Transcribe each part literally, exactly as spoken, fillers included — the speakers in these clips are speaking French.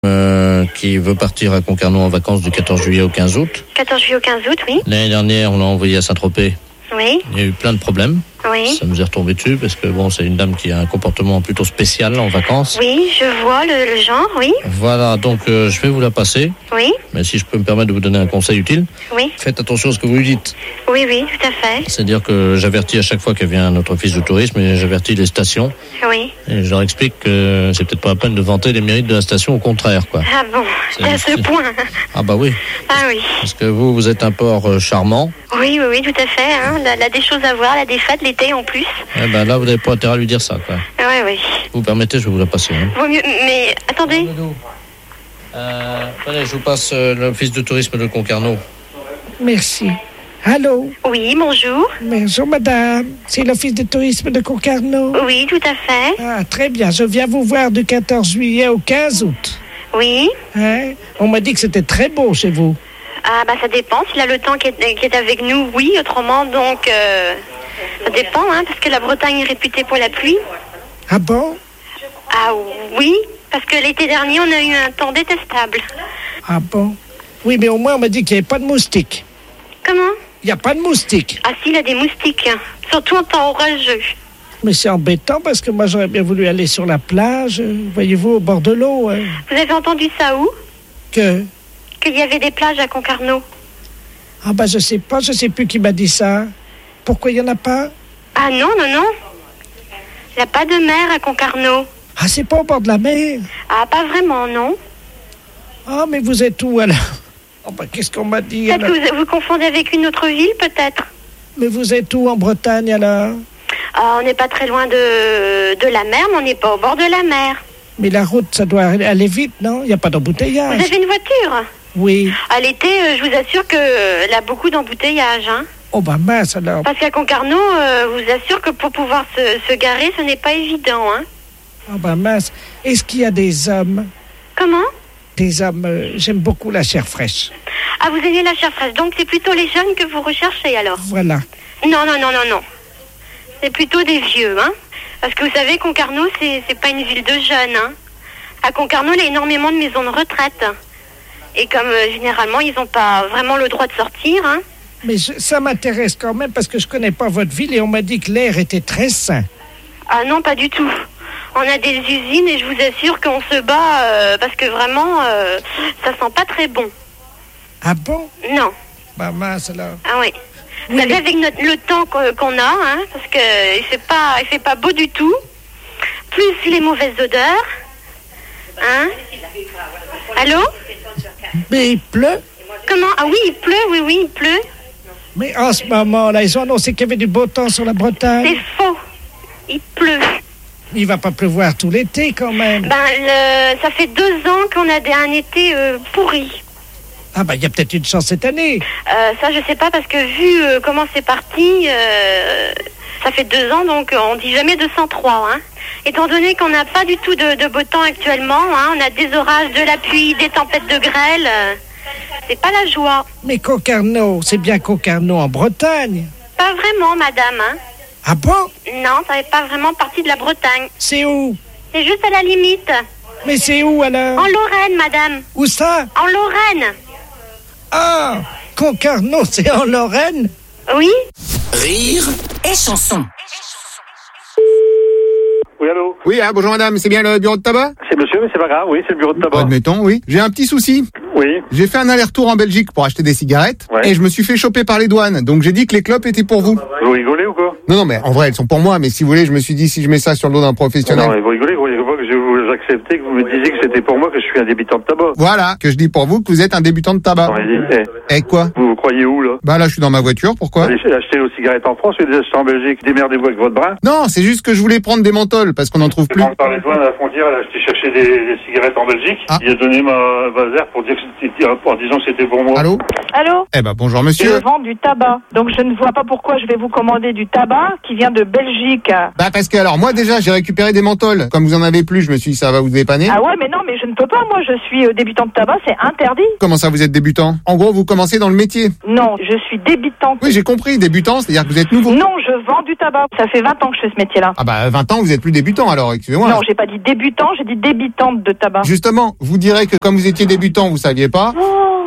Euh, qui veut partir à Concarneau en vacances du quatorze juillet au quinze août. quatorze juillet au quinze août, oui. L'année dernière, on l'a envoyé à Saint-Tropez. Oui. Il y a eu plein de problèmes. Oui. Ça nous est retombé dessus parce que bon, c'est une dame qui a un comportement plutôt spécial en vacances. Oui, je vois le, le genre, oui. Voilà, donc euh, je vais vous la passer. Oui. Mais si je peux me permettre de vous donner un conseil utile. Oui. Faites attention à ce que vous lui dites. Oui, oui, tout à fait. C'est-à-dire que j'avertis à chaque fois qu'elle vient à notre office de tourisme et j'avertis les stations. Oui. Et je leur explique que c'est peut-être pas la peine de vanter les mérites de la station, au contraire, quoi. Ah bon, C'est à ce c'est... point. Ah bah oui. Ah oui. Parce que vous, vous êtes un port euh, charmant. Oui, oui, oui, tout à fait. Hein. Là, là, des choses à voir, là, des fêtes, l'été en plus. Eh ben là, vous n'avez pas intérêt à lui dire ça, quoi. Oui, oui. Vous permettez, je vais vous la passer. Hein. Vaut mieux, mais attendez. Euh, allez, je vous passe euh, l'office de tourisme de Concarneau. Merci. Allô? Oui, bonjour. Bonjour, madame. C'est l'office de tourisme de Concarneau. Oui, tout à fait. Ah, très bien. Je viens vous voir du quatorze juillet au quinze août. Oui. Hein? On m'a dit que c'était très beau chez vous. Ah, bah ça dépend. S'il a le temps qui est, qui est avec nous, oui. Autrement, donc, euh, ça dépend, hein, parce que la Bretagne est réputée pour la pluie. Ah bon? Ah oui, parce que l'été dernier, on a eu un temps détestable. Ah bon? Oui, mais au moins, on m'a dit qu'il n'y avait pas de moustiques. Comment? Il n'y a pas de moustiques. Ah si, il y a des moustiques, hein. Surtout en temps orageux. Mais c'est embêtant parce que moi, j'aurais bien voulu aller sur la plage, euh, voyez-vous, au bord de l'eau. Hein. Vous avez entendu ça où? Que? Qu'il y avait des plages à Concarneau. Ah bah je sais pas, je sais plus qui m'a dit ça. Pourquoi il n'y en a pas? Ah non, non, non. Il n'y a pas de mer à Concarneau. Ah, c'est pas au bord de la mer? Ah, pas vraiment, non. Ah, mais vous êtes où alors? Oh bah qu'est-ce qu'on m'a dit Peut-être alors? que vous, vous confondez avec une autre ville, peut-être. Mais vous êtes où en Bretagne alors? Ah, on n'est pas très loin de, de la mer, mais on n'est pas au bord de la mer. Mais la route, ça doit aller vite, non? Il n'y a pas d'embouteillage. Vous avez une voiture? Oui. À l'été, euh, je vous assure que euh, il y a beaucoup d'embouteillages, hein. Oh bah mince alors. Parce qu'à Concarneau, euh, je vous assure que pour pouvoir se, se garer, ce n'est pas évident, hein. Oh bah mince. Est-ce qu'il y a des hommes? Comment? Des hommes, euh, j'aime beaucoup la chair fraîche. Ah, vous aimez la chair fraîche, donc c'est plutôt les jeunes que vous recherchez, alors? Voilà. Non, non, non, non, non. C'est plutôt des vieux, hein. Parce que vous savez, Concarneau, c'est, c'est pas une ville de jeunes, hein. À Concarneau, il y a énormément de maisons de retraite. Et comme euh, généralement, ils n'ont pas vraiment le droit de sortir, hein. Mais je, ça m'intéresse quand même parce que je connais pas votre ville et on m'a dit que l'air était très sain. Ah non, pas du tout. On a des usines et je vous assure qu'on se bat euh, parce que vraiment, euh, ça sent pas très bon. Ah bon? Non. Bah mince alors. Ah oui. Vous Oui, savez, mais- avec notre, le temps qu'on, qu'on a, hein, parce que il fait pas, il fait pas beau du tout. Plus les mauvaises odeurs. Hein? Allô? Mais il pleut? Comment? Ah oui, il pleut, oui, oui, il pleut. Mais en ce moment-là, ils ont annoncé qu'il y avait du beau temps sur la Bretagne. C'est faux. Il pleut. Il va pas pleuvoir tout l'été quand même. Ben, le, ça fait deux ans qu'on a des, un été euh, pourri. Ah bah il y a peut-être une chance cette année. Euh, ça, je sais pas, parce que vu euh, comment c'est parti, euh, ça fait deux ans, donc euh, on dit jamais deux cent trois, hein. Étant donné qu'on n'a pas du tout de, de beau temps actuellement, hein, on a des orages, de la pluie, des tempêtes de grêle, euh, c'est pas la joie. Mais Concarneau, c'est bien Concarneau en Bretagne. Pas vraiment, madame, hein. Ah bon? Non, ça n'est pas vraiment partie de la Bretagne. C'est où? C'est juste à la limite. Mais c'est où alors? En Lorraine, madame. Où ça? En Lorraine. Ah, Concarneau, c'est en Lorraine? Oui. Rire et chanson. Oui, allô? Oui, ah, bonjour madame, c'est bien le bureau de tabac? C'est monsieur, mais c'est pas grave, oui, c'est le bureau de tabac. Admettons, oui. J'ai un petit souci. Oui. J'ai fait un aller-retour en Belgique pour acheter des cigarettes Ouais. et je me suis fait choper par les douanes. Donc j'ai dit que les clopes étaient pour vous. Vous rigolez ou quoi? Non, non, mais en vrai, elles sont pour moi. Mais si vous voulez, je me suis dit, si je mets ça sur le dos d'un Non, professionnel. mais vous rigolez, vous rigolez pas que je vous acceptais, que vous me disiez que c'était pour moi, que je suis un débutant de tabac. Voilà, que je dis pour vous que vous êtes un débutant de tabac. Non, mais, eh, Et quoi? vous vous croyez où, là? Bah là, je suis dans ma voiture, pourquoi? Allez acheter nos cigarettes en France, et les acheter en Belgique. Démerdez-vous avec votre brin. Non, c'est juste que je voulais prendre des menthols parce qu'on n'en trouve plus. Par les douanes à la frontière, elle a acheté chercher des, des cigarettes en Belgique. Ah. Il a donné ma Vaser pour dire que c'était en disant que c'était pour moi. Allô? Allô? Eh ben, bonjour Je monsieur. vends du tabac. Donc je ne vois pas pourquoi je vais vous commander du tabac qui vient de Belgique. Bah, parce que, alors, moi, déjà, j'ai récupéré des menthols. Comme vous en avez plus, je me suis dit, ça va vous dépanner. Ah ouais, mais non, mais je ne peux pas. Moi, je suis euh, débutant de tabac, c'est interdit. Comment ça, vous êtes débutant? En gros, vous commencez dans le métier. Non, je suis débutante. Oui, j'ai compris. Débutant, c'est-à-dire que vous êtes nouveau. Non, je vends du tabac. Ça fait vingt ans que je fais ce métier-là. Ah bah, vingt ans, vous êtes plus débutant, alors, excusez-moi. Non, j'ai pas dit débutant, j'ai dit débutante de tabac. Justement, vous direz que comme vous étiez débutant, vous saviez pas. Oh.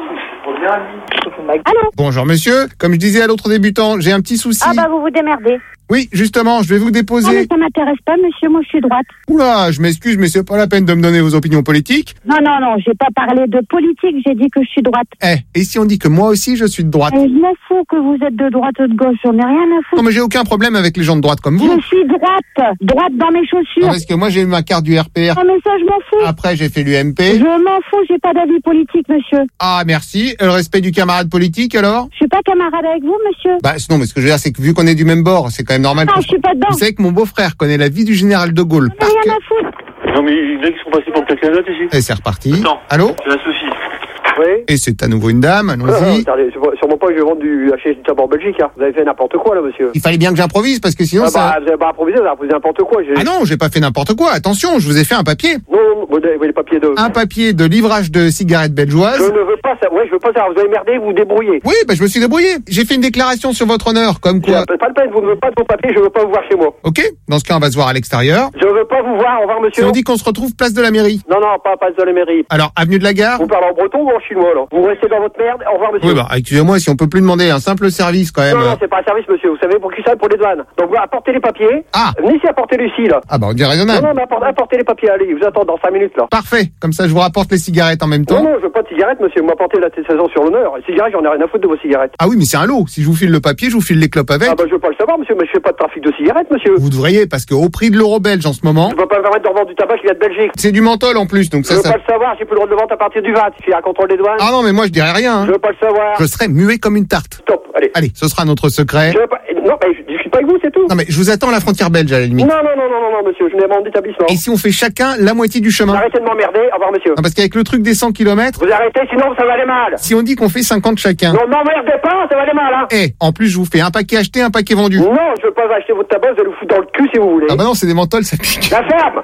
Allô? Bonjour monsieur, comme je disais à l'autre débutant, j'ai un petit souci. Ah bah vous vous démerdez. Oui, justement, je vais vous Non mais déposer. ça m'intéresse pas, monsieur, moi je suis droite. Oula, je m'excuse, mais c'est pas la peine de me donner vos opinions politiques. Non, non, non, j'ai pas parlé de politique, j'ai dit que je suis droite. Eh, et si on dit que moi aussi je suis de droite? Et je m'en fous que vous êtes de droite ou de gauche, j'en ai rien à Non foutre. mais j'ai aucun problème avec les gens de droite comme vous. Je suis droite, droite dans mes Non, chaussures. parce que moi j'ai eu ma carte du R P R. Non mais ça je m'en fous. Après j'ai fait l'U M P. Je m'en fous, j'ai pas d'avis politique, monsieur. Ah merci, le respect du camarade politique alors? Je suis pas camarade avec vous, monsieur. Bah non, mais ce que je veux dire c'est que vu qu'on est du même bord, c'est quand même normal. Non, qu'on je suis pas dedans. Vous savez que mon beau-frère connaît la vie du général de Gaulle. J'en ai par rien cœur. à foutre. Non, mais il y en a qui sont passés pour quelqu'un d'autre ici. Et c'est reparti. Attends. Allô? C'est un souci. Oui. Et c'est à nouveau une dame, Ah, allons-y. attendez, sur- sûrement pas que je vais vendre du, acheter du tabac en Belgique, hein. Vous avez fait n'importe quoi, là, monsieur. Il fallait bien que j'improvise parce que sinon Ah, ça... bah, vous avez pas improvisé, vous avez improvisé n'importe quoi. J'ai... Ah non, j'ai pas fait n'importe quoi. Attention, je vous ai fait un papier. Non, non, vous avez les papiers de... Un papier de livrage de cigarettes Je belgeoises. ne veux pas ça, ouais, je veux pas ça. Vous avez merdé, vous vous débrouillez. Oui, bah je me suis débrouillé. J'ai fait une déclaration sur votre honneur, comme quoi... C'est pas de peine, vous ne voulez pas de vos papiers, je veux pas vous voir chez moi. Ok, dans ce cas, on va se voir à l'extérieur. Je veux pas vous voir, au revoir, Si monsieur. on dit qu'on se retrouve place de la mairie. Non, non, pas, pas de la mairie. Alors, avenue de la Gare. Vous parlez en breton ou en chinois, là? Vous restez dans votre merde, au revoir, monsieur. Oui, bah, excusez-moi, si on peut plus demander un simple service, quand même. Non, non, c'est pas un service, monsieur. Vous savez pour qui ça? Pour les douanes. Donc, vous apportez les papiers. Ah. Venez ici apporter Lucie, là. Ah bah, on dit Non, raisonnable. non, mais apportez, apportez les papiers, allez, je vous attends dans cinq minutes, là. Parfait. Comme ça, je vous rapporte les cigarettes en même Non, temps. non, je veux pas de cigarettes, monsieur. Vous m'apportez l'attestation sur l'honneur. Les cigarettes, j'en ai rien à foutre de vos cigarettes. Ah oui, mais c'est un lot. Si je vous file le papier, je vous file les clopes avec. Ah, bah, je veux pas le savoir, monsieur, mais je fais pas de trafic de cigarettes, monsieur. Vous devriez, parce qu'au prix de l'euro belge en ce moment, Je peux pas me permettre de revendre du tabac qui vient de Belgique. c'est du menthol en plus, donc Je ça, veux ça... pas le savoir, j'ai plus le droit de le vendre à partir du vingt. Il y a un contrôle des douanes. Ah non, mais moi, je dirais rien. hein. Je veux pas le savoir. Je serai muet comme une tarte. Stop, allez. Allez, ce sera notre secret. Je veux pas... Non, mais je discute pas avec vous, c'est tout. Non, mais je vous attends à la frontière belge, à la limite. Non, non, non, non, non, non, monsieur, je n'ai mon établissement. Et si on fait chacun la moitié du chemin? Arrêtez de m'emmerder, au revoir, monsieur. Non, parce qu'avec le truc des cent kilomètres, Vous arrêtez, sinon ça va aller mal. si on dit qu'on fait cinquante chacun, Non, m'emmerdez pas, ça va aller mal, hein. eh, en plus, je vous fais un paquet acheté, un paquet vendu. Non, je veux pas acheter votre tabac, vous allez vous foutre dans le cul si vous voulez. Ah bah non, c'est des menthols, ça pique. La ferme.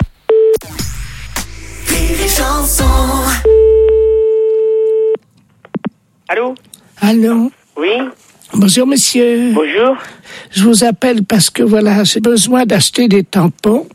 Allô? Allô? Oui, Bonjour, monsieur. bonjour. Je vous appelle parce que, voilà, j'ai besoin d'acheter des tampons.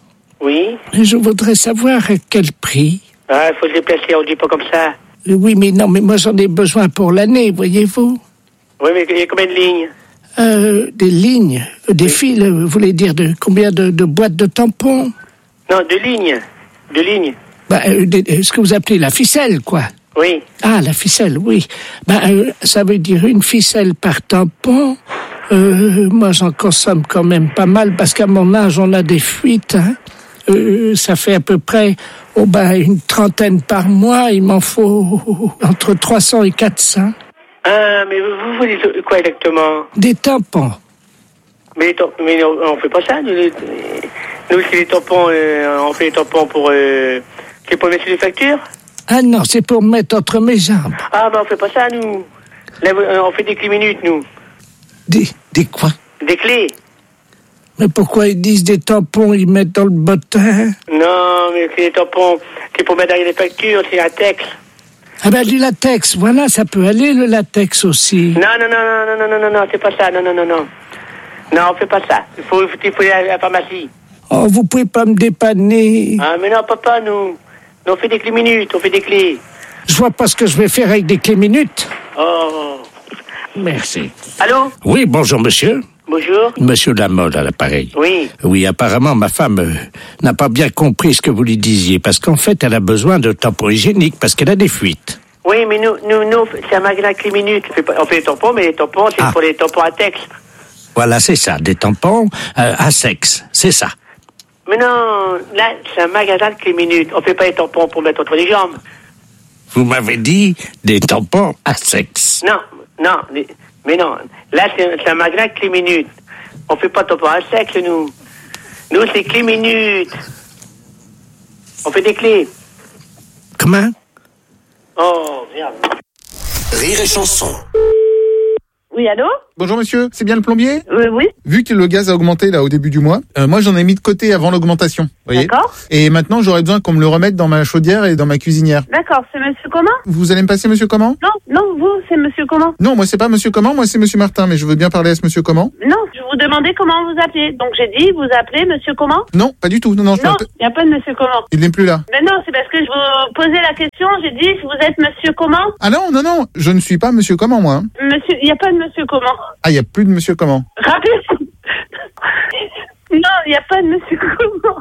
Oui. Et je voudrais savoir à quel prix. Ah, il faut se déplacer, on dit pas comme ça. Euh, Oui, mais non, mais moi, j'en ai besoin pour l'année, voyez-vous. Oui, mais il y a combien de lignes? Euh, des lignes, euh, des fils, euh, vous voulez dire de combien de, de boîtes de tampons? Non, deux lignes. Deux lignes. Bah, euh, des- euh, ce que vous appelez la ficelle, quoi. Oui. Ah, la ficelle, oui. Ben, euh, ça veut dire une ficelle par tampon. Euh, moi, j'en consomme quand même pas mal parce qu'à mon âge, on a des fuites. Hein. Euh, ça fait à peu près oh, ben, une trentaine par mois. Il m'en faut entre trois cents et quatre cents. Ah, mais vous, vous voulez quoi exactement? Des tampons. Mais, les tam- mais on, on fait pas ça, nous. les- Nous, c'est les tampons, euh, on fait les tampons pour... Euh, c'est pour mettre sur les factures? Ah non, c'est pour mettre entre mes jambes. Ah, ben on fait pas ça, nous. Là, euh, on fait des clés minutes, nous. Des, des quoi? Des clés. Mais pourquoi ils disent des tampons, ils mettent dans le bottin? Non, mais c'est les tampons, c'est pour mettre derrière les factures, c'est latex. Ah ben du latex, voilà, ça peut aller le latex aussi. Non, non, non, non, non, non, non, non, c'est pas ça, non, non, non, non. Non, on fait pas ça. Il faut, il faut aller à la pharmacie. Oh, vous pouvez pas me dépanner. Ah, mais non, papa, nous. Nous, on fait des clés minutes, on fait des clés. Je vois pas ce que je vais faire avec des clés minutes. Oh. Merci. Allô? Oui, bonjour monsieur. Bonjour. Monsieur Lamolle à l'appareil. Oui. Oui, apparemment, ma femme euh, n'a pas bien compris ce que vous lui disiez, parce qu'en fait, elle a besoin de tampons hygiéniques, parce qu'elle a des fuites. Oui, mais nous, nous, nous, c'est un magasin clé minute. On fait, pas- on fait les tampons, mais les tampons, c'est Ah. pour les tampons à texte. Voilà, c'est ça, des tampons euh, à sexe, c'est ça. Mais non, là, c'est un magasin de clé minute. On fait pas les tampons pour mettre entre les jambes. Vous m'avez dit des tampons à sexe. Non, non, les- mais non. Là, c'est c'est un magasin de clé minute. On fait pas de tampons à sexe, nous. Nous, c'est clé minute. On fait des clés. Comment? Oh. Rire et chanson. Oui, allô? Bonjour monsieur, c'est bien le plombier? euh, Oui. Vu que le gaz a augmenté là au début du mois, euh, moi j'en ai mis de côté avant l'augmentation, voyez. D'accord. Et maintenant j'aurais besoin qu'on me le remette dans ma chaudière et dans ma cuisinière. D'accord, c'est monsieur comment? Vous allez me passer monsieur comment? Non, non, vous, c'est monsieur comment? Non, moi c'est pas monsieur comment, moi c'est monsieur Martin, mais je veux bien parler à ce monsieur comment? Non, je vous demandais comment vous appelez. Donc j'ai dit, vous appelez monsieur comment? Non, pas du tout, non, non, je Non, m'appelle- il n'y a pas de monsieur comment. il n'est plus là. Mais non, c'est parce que je vous posais la question, j'ai dit, vous êtes monsieur comment? Ah non, non, non, je ne suis pas monsieur comment moi. hein. Monsieur, il n'y a pas de monsieur comment. Ah, il y a plus de monsieur comment? Rappelez. Non, il n'y a pas de monsieur comment.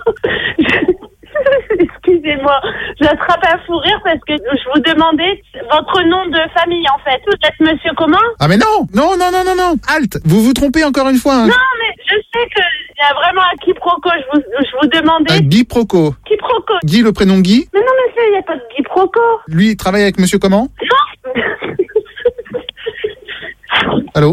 Excusez-moi, j'attrape un fou rire parce que je vous demandais votre nom de famille en fait. Vous êtes monsieur comment? Ah mais non, non, non, non, non, non, halte, vous vous trompez encore une fois. Hein. Non, mais je sais qu'il y a vraiment un quiproquo. Je vous, je vous demandais. Un Guy Proco. Quiproquo. Guy, le prénom Guy. Mais non, monsieur, il n'y a pas de quiproquo. Lui, il travaille avec monsieur comment? Non. Allô?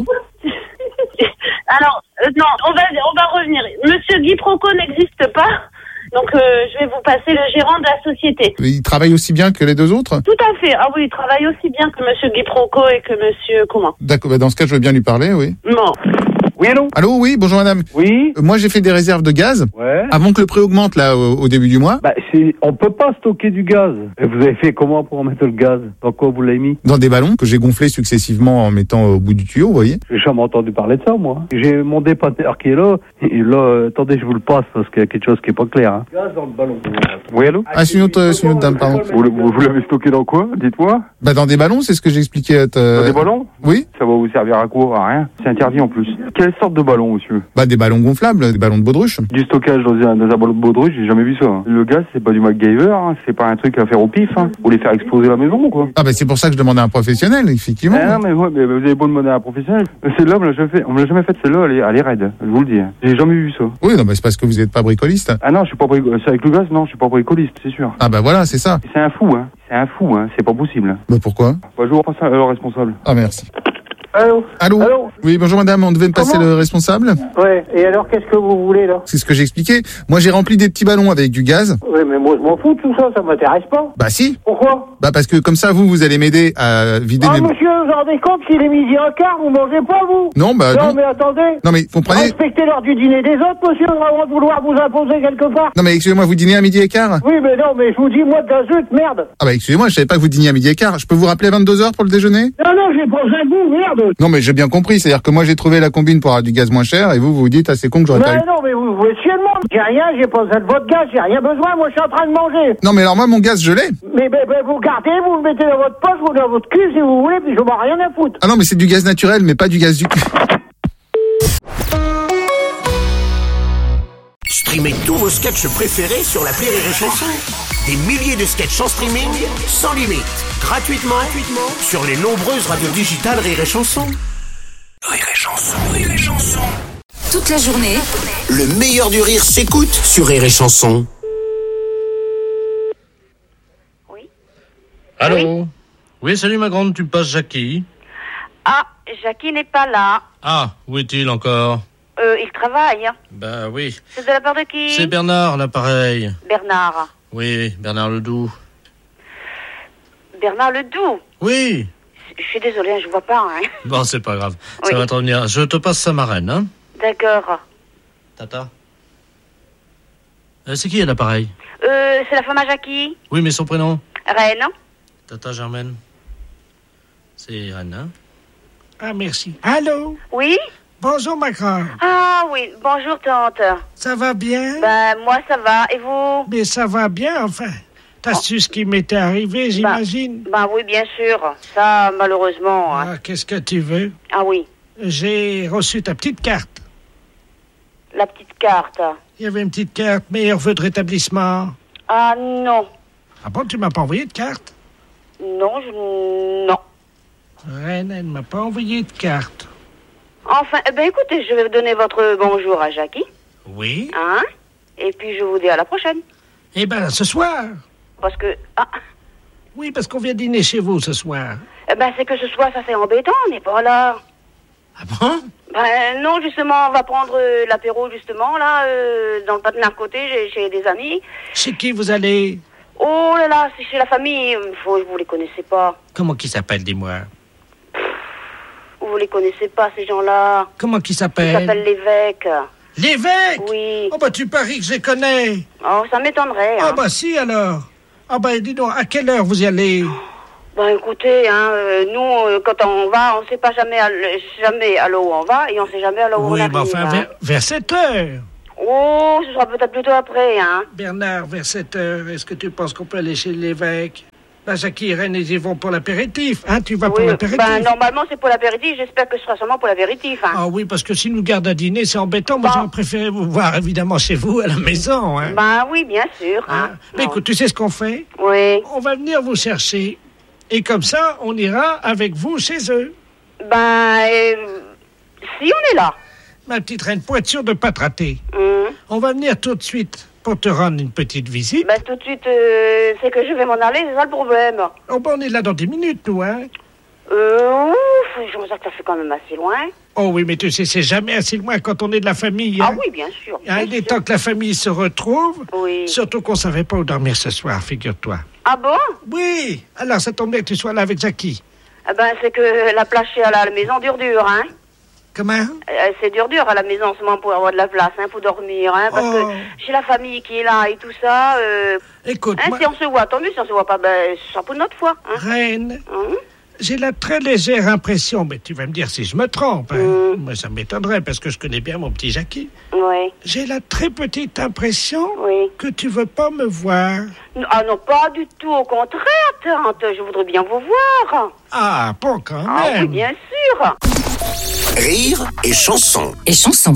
Alors, euh, non, on va, on va revenir. Monsieur Guy Proco n'existe pas. Donc, euh, je vais vous passer le gérant de la société. Il travaille aussi bien que les deux autres? Tout à fait. Ah oui, il travaille aussi bien que monsieur Guy Proco et que monsieur comment? D'accord, bah dans ce cas, je veux bien lui parler, oui. Non. Oui, allô? Allô, oui, bonjour madame. Oui. Euh, moi, j'ai fait des réserves de gaz Ouais. avant que le prix augmente, là, au, au début du mois. Bah, c'est, on peut pas stocker du gaz. Et vous avez fait comment pour mettre le gaz? Dans quoi vous l'avez mis? Dans des ballons que j'ai gonflés successivement en mettant au bout du tuyau, vous voyez. J'ai jamais entendu parler de ça, moi. J'ai mon dépaneur qui est là. Et là, euh, attendez, je vous le passe parce qu'il y a quelque chose qui est pas clair. Hein. Gaz dans le ballon. Oui, allô? Ah, c'est une autre, c'est une autre dame, pardon. Vous, vous, vous l'avez stocké dans quoi? Dites-moi. Bah, dans des ballons, c'est ce que j'ai expliqué. à ta- Dans des ballons? Oui. Ça va vous servir à quoi? À rien. C'est interdit en plus. Quelle sorte de ballon, monsieur? Bah, des ballons gonflables, des ballons de baudruche. Du stockage dans un, dans un ballon de baudruche, j'ai jamais vu ça. hein. Le gaz, c'est pas du MacGyver, hein. C'est pas un truc à faire au pif. Hein. Vous les faire exploser la maison, quoi. Ah, bah, c'est pour ça que je demandais à un professionnel, effectivement. Ah non, mais, ouais, mais vous avez beau demander à un professionnel. Celle-là, on me l'a jamais fait. On me l'a jamais fait, celle-là, elle est, elle est raide. Je vous le dis. hein. J'ai jamais vu ça. Oui, non, bah, c'est parce que vous n'êtes pas bricoliste. Ah non, je suis pas bricoliste. C'est avec le gaz, non, je suis pas bricoliste, c'est sûr. Ah, bah, voilà, c'est ça. C'est un fou, hein. C'est un fou, hein. C'est pas possible. Bah, pourquoi? Bah, je vous repasse à leur responsable. Ah, merci. Allô? Allô? Allô? Oui, bonjour madame, on devait me passer Comment? le responsable? Ouais, et alors qu'est-ce que vous voulez là? C'est ce que j'ai expliqué. Moi, j'ai rempli des petits ballons avec du gaz. Oui, mais moi je m'en fous de tout ça, ça m'intéresse pas. Bah si. Pourquoi? Bah parce que comme ça, vous, vous allez m'aider à vider Ah mes... monsieur, vous vous rendez compte qu'il est midi un quart, vous mangez pas vous? Non, bah Non non. mais attendez, Non, mais comprenez... respectez l'heure du dîner des autres monsieur, avant de vouloir vous imposer quelque part. Non, mais excusez-moi, vous dînez à midi et quart? Oui mais non, mais je vous dis moi de la zut, merde. Ah bah excusez-moi, je savais pas que vous dîniez à midi et quart. Je peux vous rappeler à vingt-deux heures pour le déjeuner? Non, non, j'ai pas besoin de vous, merde. Non, mais j'ai bien compris. C'est-à-dire que moi, j'ai trouvé la combine pour avoir du gaz moins cher et vous, vous vous dites, ah, c'est con que j'aurais pas Mais eu. non, mais vous vous chier le monde. J'ai rien, j'ai pas besoin de votre gaz, j'ai rien besoin, moi je suis en train de manger. Non, mais alors moi, mon gaz, je l'ai. Mais, mais, mais vous gardez, vous le mettez dans votre poche, vous dans votre cul si vous voulez, puis je m'en rien à foutre. Ah non, mais c'est du gaz naturel, mais pas du gaz du cul. Streamez tous vos sketchs préférés sur l'appli Rire et Chanson. Des milliers de sketchs en streaming, sans limite, gratuitement, gratuitement sur les nombreuses radios digitales Rire et Chanson. Rire et Chanson, Rire et Chanson. Toute la journée, Le meilleur du rire s'écoute sur Rire et Chanson. Allô? Oui. Oui, salut ma grande, tu me passes Jackie? Ah, Jackie n'est pas là. Ah, où est-il encore? Euh, il travaille. Ben oui. C'est de la part de qui? C'est Bernard, l'appareil. Bernard. Oui, Bernard Ledoux. Bernard Ledoux. Oui. Je suis désolée, hein, je vois pas. Hein. Bon, c'est pas grave. Oui. Ça va te revenir. Je te passe sa marraine, hein? D'accord. Tata. Euh, c'est qui, l'appareil? Euh, c'est la femme à Jackie. Oui, mais son prénom? Reine. Tata Germaine. C'est Reine, hein? Ah, merci. Allô? Oui? Bonjour, ma grande. Ah oui, bonjour tante. Ça va bien? Ben, moi ça va, et vous? Mais ça va bien, enfin. T'as Oh. su ce qui m'était arrivé, j'imagine? Ben oui, bien sûr. Ça, malheureusement. Hein. Ah, qu'est-ce que tu veux? Ah oui, J'ai reçu ta petite carte. la petite carte. Il y avait une petite carte, meilleur vœu de rétablissement. Ah non, Ah bon, tu m'as pas envoyé de carte? non, je... non. Reine, elle m'a pas envoyé de carte. Enfin, eh ben écoutez, je vais vous donner votre bonjour à Jackie. Oui? Hein? Et puis je vous dis à la prochaine. Eh ben, ce soir. Parce que... Ah, Oui, parce qu'on vient dîner chez vous ce soir. eh ben c'est que ce soir, ça c'est embêtant, on n'est pas là. Ah bon? Ben non, justement, on va prendre euh, l'apéro, justement, là, euh, dans le patin à côté, chez, chez des amis. Chez qui vous allez? Oh là là, c'est chez la famille. Vous, vous les connaissez pas. Comment qui s'appelle, dis-moi? Vous les connaissez pas, ces gens-là. Comment qui s'appelle? Ils s'appellent l'évêque. L'évêque? Oui. Oh bah tu paries que je les connais. Oh, ça m'étonnerait. Ah hein. bah si alors. Ah bah dis donc, à quelle heure vous y allez? Bah écoutez, hein, euh, nous, euh, quand on va, on sait pas jamais à, l- jamais à l'eau où on va et on sait jamais à l'eau où on Oui, arrive. mais enfin, hein. vers, vers sept heures. Oh, ce sera peut-être plutôt après, hein. Bernard, vers sept heures, est-ce que tu penses qu'on peut aller chez l'évêque? Bah, Jackie et Reine, ils y vont pour l'apéritif. Hein, tu vas Oui, pour l'apéritif? ben, normalement, c'est pour l'apéritif. J'espère que ce sera seulement pour l'apéritif, hein. Ah oui, parce que s'ils nous gardent à dîner, c'est embêtant. Moi, Bon. j'aurais préféré vous voir, évidemment, chez vous, à la maison. Hein. Ben oui, bien sûr. Hein. Hein. Mais écoute, tu sais ce qu'on fait? Oui. On va venir vous chercher. Et comme ça, on ira avec vous chez eux. Ben, euh, si on est là. Ma petite reine, pour être sûr de ne pas te rater, Hum. on va venir tout de suite pour te rendre une petite visite. Ben tout de suite, euh, c'est que je vais m'en aller, c'est ça le problème. Oh, ben, on est là dans dix minutes, nous, hein? Euh, ouf, je me sens que ça fait quand même assez loin. Oh oui, mais tu sais, c'est jamais assez loin quand on est de la famille. Ah Hein? oui, bien sûr. Hein, bien il est sûr. temps que la famille se retrouve. Oui. Surtout qu'on savait pas où dormir ce soir, figure-toi. Ah bon? Oui, alors ça tombe bien que tu sois là avec Jackie. Eh ben, c'est que la place chez à la maison dure dur, hein. Comment? Euh, c'est dur dur à la maison en ce moment pour avoir de la place, hein, pour dormir, hein, parce Oh. que j'ai la famille qui est là et tout ça. Euh, Écoute, hein, moi, si on se voit, tant mieux. Si on se voit pas, ben, ce sera pour notre foi. Hein. reine, Hein? j'ai la très légère impression, mais tu vas me dire si je me trompe. Hein. Mm. Moi, ça m'étonnerait parce que je connais bien mon petit Jackie. Oui, J'ai la très petite impression oui. que tu veux pas me voir. Ah non, pas du tout. Au contraire, tante. Je voudrais bien vous voir. Ah, pas quand même. Ah oui, bien sûr. Rire et chanson. Et chanson.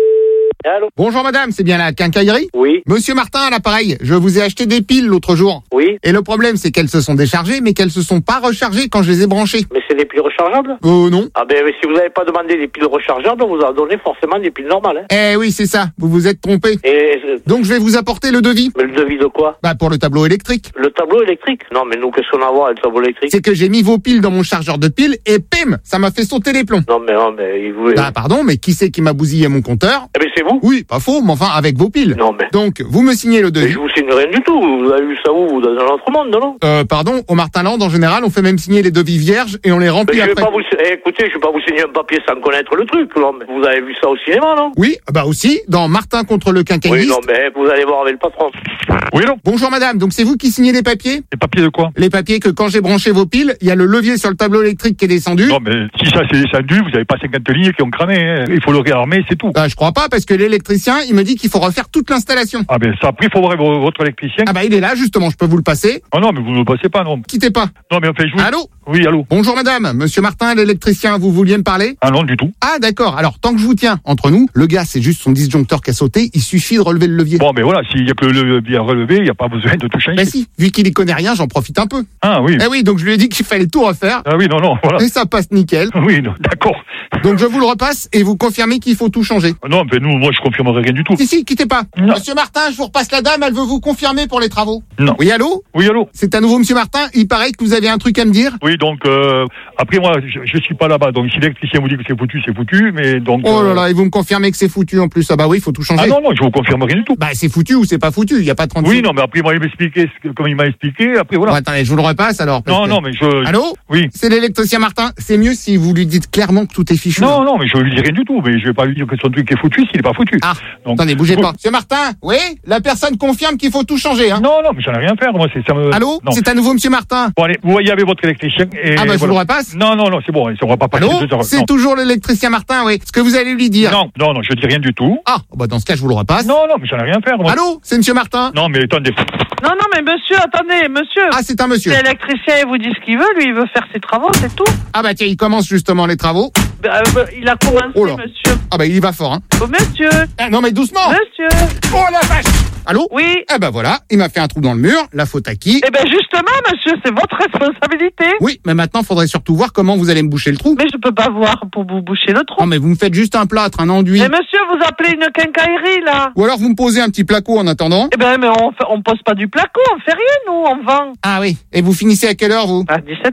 Allô? Bonjour madame, c'est bien la quincaillerie? Oui, Monsieur Martin à l'appareil, je vous ai acheté des piles l'autre jour. oui. Et le problème c'est qu'elles se sont déchargées mais qu'elles se sont pas rechargées quand je les ai branchées. Mais c'est des piles rechargeables? Oh non. Ah ben si vous n'avez pas demandé des piles rechargeables, on vous a donné forcément des piles normales. Hein. Eh oui c'est ça, vous vous êtes trompé. Et euh, Donc je vais vous apporter le devis. mais le devis de quoi? Bah pour le tableau électrique. Le tableau électrique? Non mais nous qu'est-ce qu'on a à voir avec le tableau électrique? C'est que j'ai mis vos piles dans mon chargeur de piles et pim, ça m'a fait sauter les plombs. Non mais non mais il voulait... Bah pardon, mais qui c'est qui m'a bousillé mon compteur? Eh ben c'est vous? Oui, pas faux, mais enfin avec vos piles. Non mais... Donc vous me signez le Mais devis. je vous signe rien du tout. Vous avez vu ça où? Vous, dans un autre monde, non? Euh, pardon, au Martinland, en général, on fait même signer les devis vierges et on les Mais remplit je vais après. pas vous... Eh, écoutez, je vais pas vous signer un papier sans connaître le truc. Non, mais vous avez vu ça au cinéma, non? Oui, bah aussi, dans Martin contre le Oui, quincailliste. non, mais vous allez voir avec le patron. Oui, non. Bonjour madame, donc c'est vous qui signez les papiers? Les papiers de quoi? Les papiers que quand j'ai branché vos piles, il y a le levier sur le tableau électrique qui est descendu. Non, mais si ça c'est descendu, vous n'avez pas cinquante lignes qui ont cramé. Hein. Il faut le réarmer, c'est tout. Bah je crois pas parce que l'électricien, il me dit qu'il faut refaire toute l'installation. Ah ben ça, après, il faut voir vo- votre électricien. Ah bah il est là justement, je peux vous le passer. Ah non, mais vous ne le passez pas, non. Quittez pas. Non, mais enfin, je vous... Allô? Oui, allô? Bonjour madame, monsieur Martin, l'électricien, vous vouliez me parler? Ah non, du tout. Ah d'accord, alors tant que je vous tiens entre nous, le gars c'est juste son disjoncteur qui a sauté, il suffit de relever le levier. Bon, ben voilà, s'il y a que le levier à relever, il n'y a pas besoin de tout changer. Bah si, vu qu'il y connaît rien, j'en profite un peu. Ah oui. Eh oui, donc je lui ai dit qu'il fallait tout refaire. Ah oui, non, non, voilà. Et ça passe nickel. Oui, non, d'accord. Donc je vous le repasse et vous confirmez qu'il faut tout changer. Non, mais nous, moi, je confirmerai rien du tout. Si, si, quittez pas. Non. Monsieur Martin, je vous repasse la dame, elle veut vous confirmer pour les travaux. Non. Oui, allô? Oui, allô? C'est à nouveau monsieur Martin, il paraît que vous avez un truc à me dire. Oui, donc, euh, après, moi, je, je suis pas là-bas. Donc, si l'électricien vous dit que c'est foutu, c'est foutu, mais donc... Oh là euh, là, et vous me confirmez que c'est foutu en plus. Ah bah oui, il faut tout changer. Ah non, non, je vous confirme rien du tout. Bah c'est foutu ou c'est pas foutu, il y a pas trente Oui, non, mais après, moi, il m'a expliqué, ce que- comme il m'a expliqué, après, voilà. Bon, attendez, je vous le repasse alors. parce Non, que- non, mais je... Allô? Oui. C'est l'électricien Martin. C'est mieux si vous lui dites clairement que tout est fichu. Non, non, mais je lui dis rien du tout, mais je vais pas lui dire que son truc est foutu s'il est pas foutu. Ah, Donc, attendez, bougez vous- pas. Monsieur Martin, oui? La personne confirme qu'il faut tout changer, hein? Non, non, mais j'en ai rien à faire, moi, c'est ça me... Allô? Non. C'est à nouveau monsieur Martin. Bon, allez, vous voyez avec votre électricien et... Ah bah je vous voilà. le repasse. Non, non, non, c'est bon, on va pas passer Allô? deux heures. C'est Non. toujours l'électricien Martin, oui. Ce que vous allez lui dire. non, non, non, je dis rien du tout. Ah, bah dans ce cas, je vous le repasse. Non, non, mais j'en ai rien à faire, moi. Allô? C'est monsieur Martin? Non, mais attendez. Non, non, mais monsieur, attendez, monsieur. Ah, c'est un monsieur. L'électricien, il vous dit ce qu'il veut, lui, il veut faire ses travaux, c'est tout. Ah bah tiens, il commence justement les travaux. Bah, euh, il a commencé, Oh là. monsieur. Ah bah il y va fort, hein. Oh, monsieur. Ah, non mais doucement. Monsieur. Oh la vache. Allô? Oui. Ah bah voilà, il m'a fait un trou dans le mur, la faute à qui? Eh ben, justement, monsieur, c'est votre responsabilité. Oui, mais maintenant, faudrait surtout voir comment vous allez me boucher le trou. Mais je peux pas voir pour vous boucher le trou. Non mais vous me faites juste un plâtre, un enduit. Mais monsieur, vous appelez une quincaillerie, là. Ou alors vous me posez un petit placo en attendant. Eh ben, mais on, fait, on pose pas du placo, on fait rien, nous, on vend. Ah oui. Et vous finissez à quelle heure, vous? À dix-sept heures.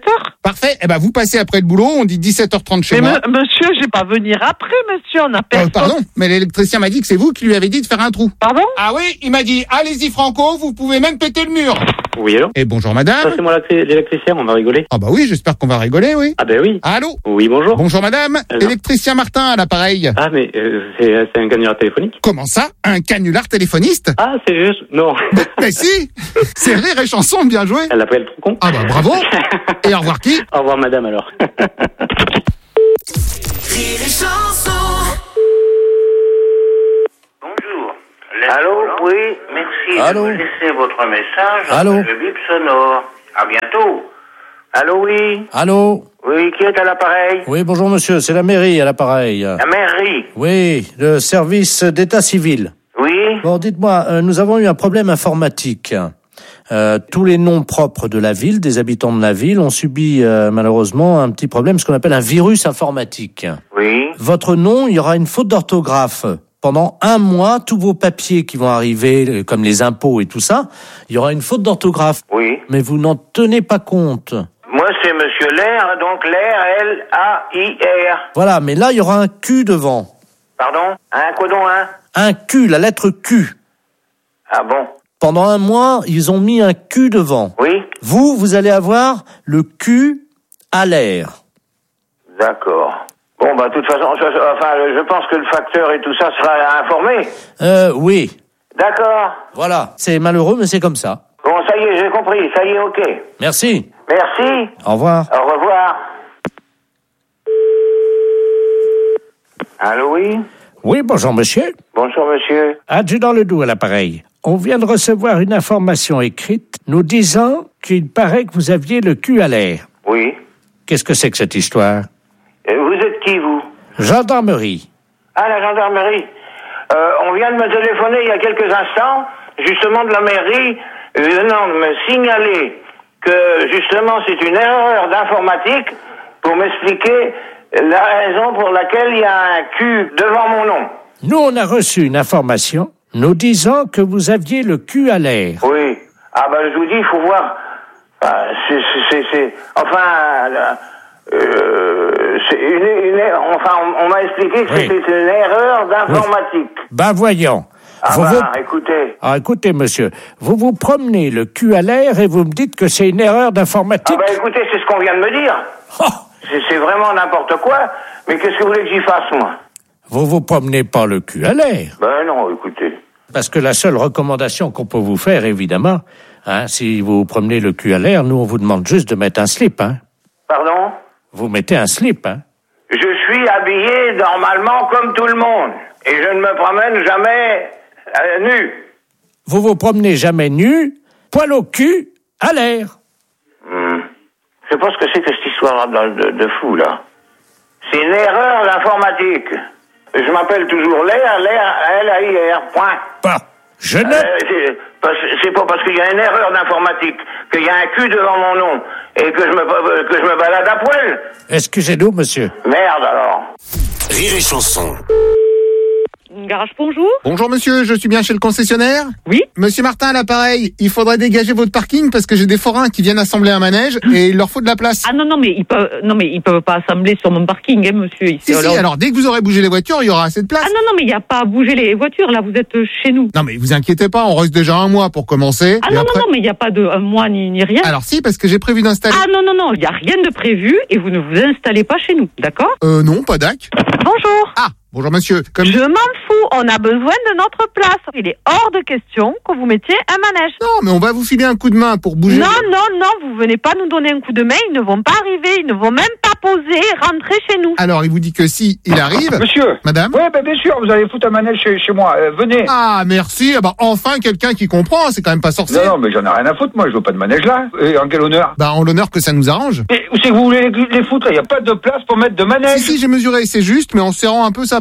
Parfait. Eh ben, vous passez après le boulot, on dit dix-sept heures trente chez Mais moi. me- monsieur, je vais pas venir après, monsieur, on a Euh, personne. pardon, mais l'électricien m'a dit que c'est vous qui lui avez dit de faire un trou. Pardon? Ah oui, il m'a dit, allez-y Franco, vous pouvez même péter le mur. Oui, allô? Et bonjour madame. Ça, c'est moi l'actri- l'électricien, on va rigoler. Ah bah oui, j'espère qu'on va rigoler, oui. Ah ben oui. Allô? Oui, bonjour. Bonjour madame, Euh, non. électricien Martin à l'appareil. Ah, mais euh, c'est c'est un canular téléphonique? Comment ça? Un canular téléphoniste? Ah, c'est juste... Non. Mais si. C'est Rire et Chanson, bien joué. Elle appelle trop con. Ah bah bravo. Et au revoir qui? Au revoir, madame, alors. Rire et chanson. Bonjour. Allô, oui, merci Allô de me laisser votre message. Allô Le bip sonore. À bientôt. Allô, oui. Allô? Oui, qui est à l'appareil? Oui, bonjour monsieur, c'est la mairie à l'appareil. La mairie. Oui, le service d'état civil. Oui. Bon, dites-moi, euh, nous avons eu un problème informatique. Euh, tous les noms propres de la ville, des habitants de la ville, ont subi euh, malheureusement un petit problème, ce qu'on appelle un virus informatique. Oui. Votre nom, il y aura une faute d'orthographe. Pendant un mois, tous vos papiers qui vont arriver, euh, comme les impôts et tout ça, il y aura une faute d'orthographe. Oui. Mais vous n'en tenez pas compte. Moi, c'est Monsieur Lair, donc Lair, L A I R. Voilà, mais là, il y aura un Q devant. Pardon? Un codon, hein? Un Q, la lettre Q. Ah bon? Pendant un mois, ils ont mis un Q devant. Oui. Vous, vous allez avoir le Q à l'air. D'accord. Bon, bah, de toute façon, ça- ça- enfin, je pense que le facteur et tout ça sera informé. Euh, oui. D'accord. Voilà. C'est malheureux, mais c'est comme ça. Bon, ça y est, j'ai compris. Ça y est, ok. Merci. Merci. Au revoir. Au revoir. Allô, oui? Oui, bonjour monsieur. Bonjour, monsieur. Adjudant Ledoux à l'appareil. On vient de recevoir une information écrite nous disant qu'il paraît que vous aviez le cul à l'air. Oui. Qu'est-ce que c'est que cette histoire? Euh, vous êtes qui, vous? Gendarmerie. Ah, la gendarmerie. Euh, on vient de me téléphoner il y a quelques instants, justement de la mairie, venant de me signaler que, justement, c'est une erreur d'informatique pour m'expliquer la raison pour laquelle il y a un Q devant mon nom. Nous, on a reçu une information nous disant que vous aviez le cul à l'air. Oui. Ah ben je vous dis, il faut voir. Ah, c'est, c'est, c'est, c'est- enfin, là, euh, c'est une, une, enfin, on, on m'a expliqué que Oui. c'était une erreur d'informatique. Ben voyons. Ah Vous ben, vous- écoutez. Ah, écoutez, monsieur, vous vous promenez le cul à l'air et vous me dites que c'est une erreur d'informatique. Ah ben écoutez, c'est ce qu'on vient de me dire. C'est, c'est vraiment n'importe quoi. Mais qu'est-ce que vous voulez que j'y fasse, moi? Vous vous promenez pas le cul à l'air. Ben non, écoutez. Parce que la seule recommandation qu'on peut vous faire, évidemment, hein, si vous promenez le cul à l'air, nous, on vous demande juste de mettre un slip, hein. Pardon? Vous mettez un slip, hein. Je suis habillé normalement comme tout le monde. Et je ne me promène jamais euh, nu. Vous vous promenez jamais nu, poil au cul, à l'air. Hmm. Je sais pas ce que c'est que cette histoire de, de, de fou, là. C'est une erreur d'informatique. Je m'appelle toujours Lair, Lair, L A I R, point. Bah, je ne... Euh, c'est, parce- c'est pas parce qu'il y a une erreur d'informatique, qu'il y a un cul devant mon nom, et que je me, que je me balade à poil. Excusez-nous, monsieur. Merde, alors. Rire et chanson. Garage, bonjour. Bonjour monsieur, je suis bien chez le concessionnaire? Oui. Monsieur Martin à l'appareil, il faudrait dégager votre parking parce que j'ai des forains qui viennent assembler un manège et il leur faut de la place. Ah non, non, mais ils peuvent, non, mais ils peuvent pas assembler sur mon parking, hein, monsieur. Ici, Si, si, alors dès que vous aurez bougé les voitures, il y aura assez de place. Ah non, non, mais il n'y a pas à bouger les voitures, là, vous êtes chez nous. Non mais vous inquiétez pas, on reste déjà un mois pour commencer. Ah et non, après... non, non, mais il n'y a pas de un mois ni, ni rien. Alors si, parce que j'ai prévu d'installer... Ah non, non, non, il n'y a rien de prévu et vous ne vous installez pas chez nous, d'accord? Euh non, pas d'ac. Bonjour. Ah, bonjour monsieur. Comme... Je m'en fous, on a besoin de notre place. Il est hors de question que vous mettiez un manège. Non, mais on va vous filer un coup de main pour bouger. Non, non, non, vous venez pas nous donner un coup de main, ils ne vont pas arriver, ils ne vont même pas poser, rentrer chez nous. Alors il vous dit que si il arrive... Monsieur. Madame. Oui, ben bien sûr, vous allez foutre un manège chez, chez moi. Euh, venez. Ah, merci. Ah bah, enfin quelqu'un qui comprend, c'est quand même pas sorcier. Non, non, mais j'en ai rien à foutre, moi, je veux pas de manège là. Et en quel honneur? Bah, en l'honneur que ça nous arrange. Mais où c'est que vous voulez les, les foutre? Il n'y a pas de place pour mettre de manège. Si, si, j'ai mesuré, c'est juste, mais en serrant un peu, ça passe.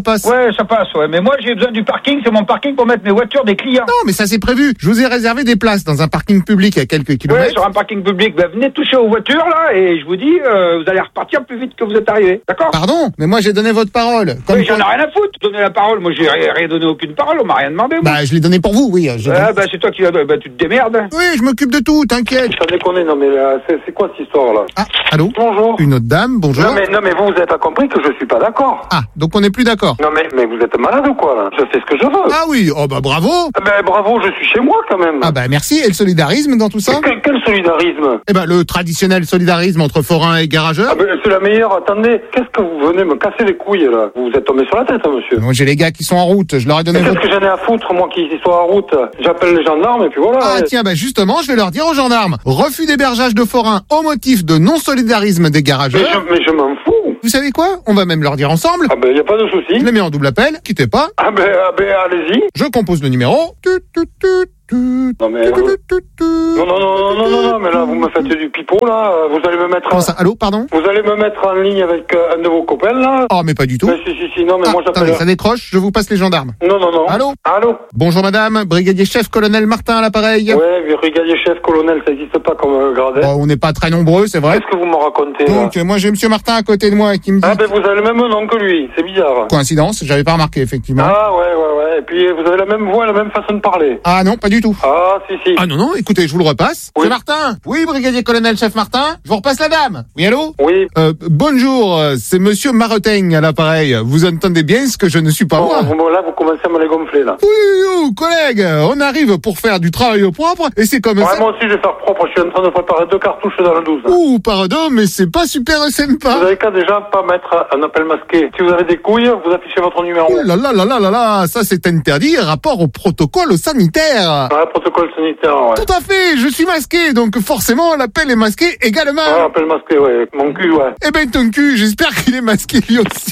passe. Ouais, ça passe, ouais. Mais moi, j'ai besoin du parking. C'est mon parking pour mettre mes voitures des clients. Non, mais ça c'est prévu. Je vous ai réservé des places dans un parking public à quelques Ouais, kilomètres. sur un parking public. Ben, venez toucher aux voitures, là, et je vous dis, euh, vous allez repartir plus vite que vous êtes arrivé. D'accord? Pardon, mais moi j'ai donné votre parole. Comme Oui, j'en ai quoi- rien à foutre. Donner la parole. Moi, j'ai rien rien donné aucune parole. On m'a rien demandé, moi. Bah, je l'ai donné pour vous, oui. j'ai Ouais, donné- bah, c'est toi qui l'as donné. Bah, tu te démerdes. Oui, je m'occupe de tout, t'inquiète. Sans déconner, non mais là, c'est, c'est quoi cette histoire là? Ah, allô? Bonjour. Une autre dame, bonjour. Non mais, non mais vous, vous avez pas compris que je suis pas d'accord. Ah, donc on n'est plus d'accord. Non mais, mais vous êtes malade ou quoi là? Je fais ce que je veux. Ah oui, oh bah bravo. Ah ben bravo, je suis chez moi quand même. Ah bah merci, et le solidarisme dans tout ça? Quel, quel solidarisme? Eh ben le traditionnel solidarisme entre forains et garageurs. Ah ben c'est la meilleure, attendez, qu'est-ce que vous venez me casser les couilles là? Vous êtes tombé sur la tête, hein, monsieur. Moi j'ai les gars qui sont en route, je leur ai donné Mais votre... qu'est-ce que j'en ai à foutre, moi qui sois en route? J'appelle les gendarmes et puis voilà. Ah tiens, bah justement, je vais leur dire aux gendarmes, refus d'hébergeage de forains au motif de non-solidarisme des Mais garageurs. je, mais je m'en fous. Vous savez quoi? On va même leur dire ensemble. Ah ben y a pas de souci. Je les mets en double appel, quittez pas. Ah ben, ah ben allez-y. Je compose le numéro. Tut, tut, tut, tut. Non mais... Tut, tut, tut, tut. Non, non, non, non, non, non, non, mais là, vous me faites du pipeau, là. Vous allez me mettre... Comment ça? Allô, pardon? Vous allez me mettre en ligne avec euh, un de vos copains, là. Oh, mais pas du tout. Mais si, si, si, non, mais Ah, moi, attendez, j'appelle... ça décroche, je vous passe les gendarmes. Non, non, non. Allô? Allô? Bonjour madame, brigadier chef colonel Martin à l'appareil. Ouais, brigadier chef, colonel, ça n'existe pas comme euh, grade. Bon, on n'est pas très nombreux, c'est vrai. Qu'est-ce que vous me racontez, là? Donc, euh, moi j'ai monsieur Martin à côté de moi qui me dit... Ah, ben, vous avez le même nom que lui. C'est bizarre. Coïncidence, j'avais pas remarqué, effectivement. Ah, ouais, ouais, ouais. Et puis, vous avez la même voix, la même façon de parler. Ah non, pas du tout. Ah, si, si. Ah non, non, écoutez, je vous le repasse. Oui. C'est Martin. Oui, brigadier colonel chef Martin. Je vous repasse la dame. Oui, allô? Oui. Euh, bonjour, euh, c'est monsieur Maretaigne à l'appareil. Vous entendez bien ce que je ne suis pas Bon, moi. vous, là, vous commencez à me les gonfler, là. Oui, oui, oui, collègue, on arrive pour faire du travail au propre et c'est comme Ouais, ça. moi aussi, je vais faire propre. Je suis en train de préparer deux cartouches dans le douze. Ouh, pardon, mais c'est pas super sympa. Vous avez qu'à déjà pas mettre un appel masqué. Si vous avez des couilles, vous affichez votre numéro. Oh là là là là là là, ça c'est interdit, rapport au protocole sanitaire. Ah, protocole sanitaire, ouais. Tout à fait, je suis masqué, donc forcément l'appel est masqué également. Ah, appel masqué, ouais. Mon cul, ouais. Eh ben ton cul, j'espère qu'il est masqué lui aussi.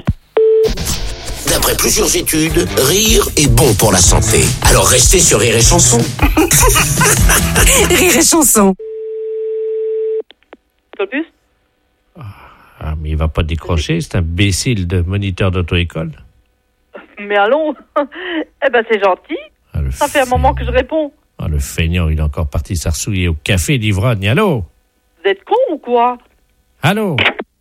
D'après plusieurs études, rire est bon pour la santé. Alors restez sur Rire et Chanson. Rire et Chanson. Pas plus? Ah, mais il va pas décrocher, c'est un imbécile de moniteur d'auto-école. Mais allons. Eh ben, c'est gentil. Ah, le Ça fait un moment que je réponds. Ah, le feignant, il est encore parti s'arsouiller au café d'Ivrogne. Allô? Vous êtes con ou quoi? Allô?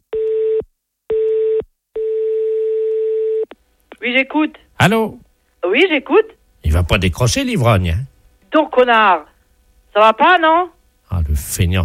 Oui, j'écoute. Allô? Oui, j'écoute. Il va pas décrocher l'ivrogne, hein? Donc, connard. Ça va pas, non? Ah, le feignant.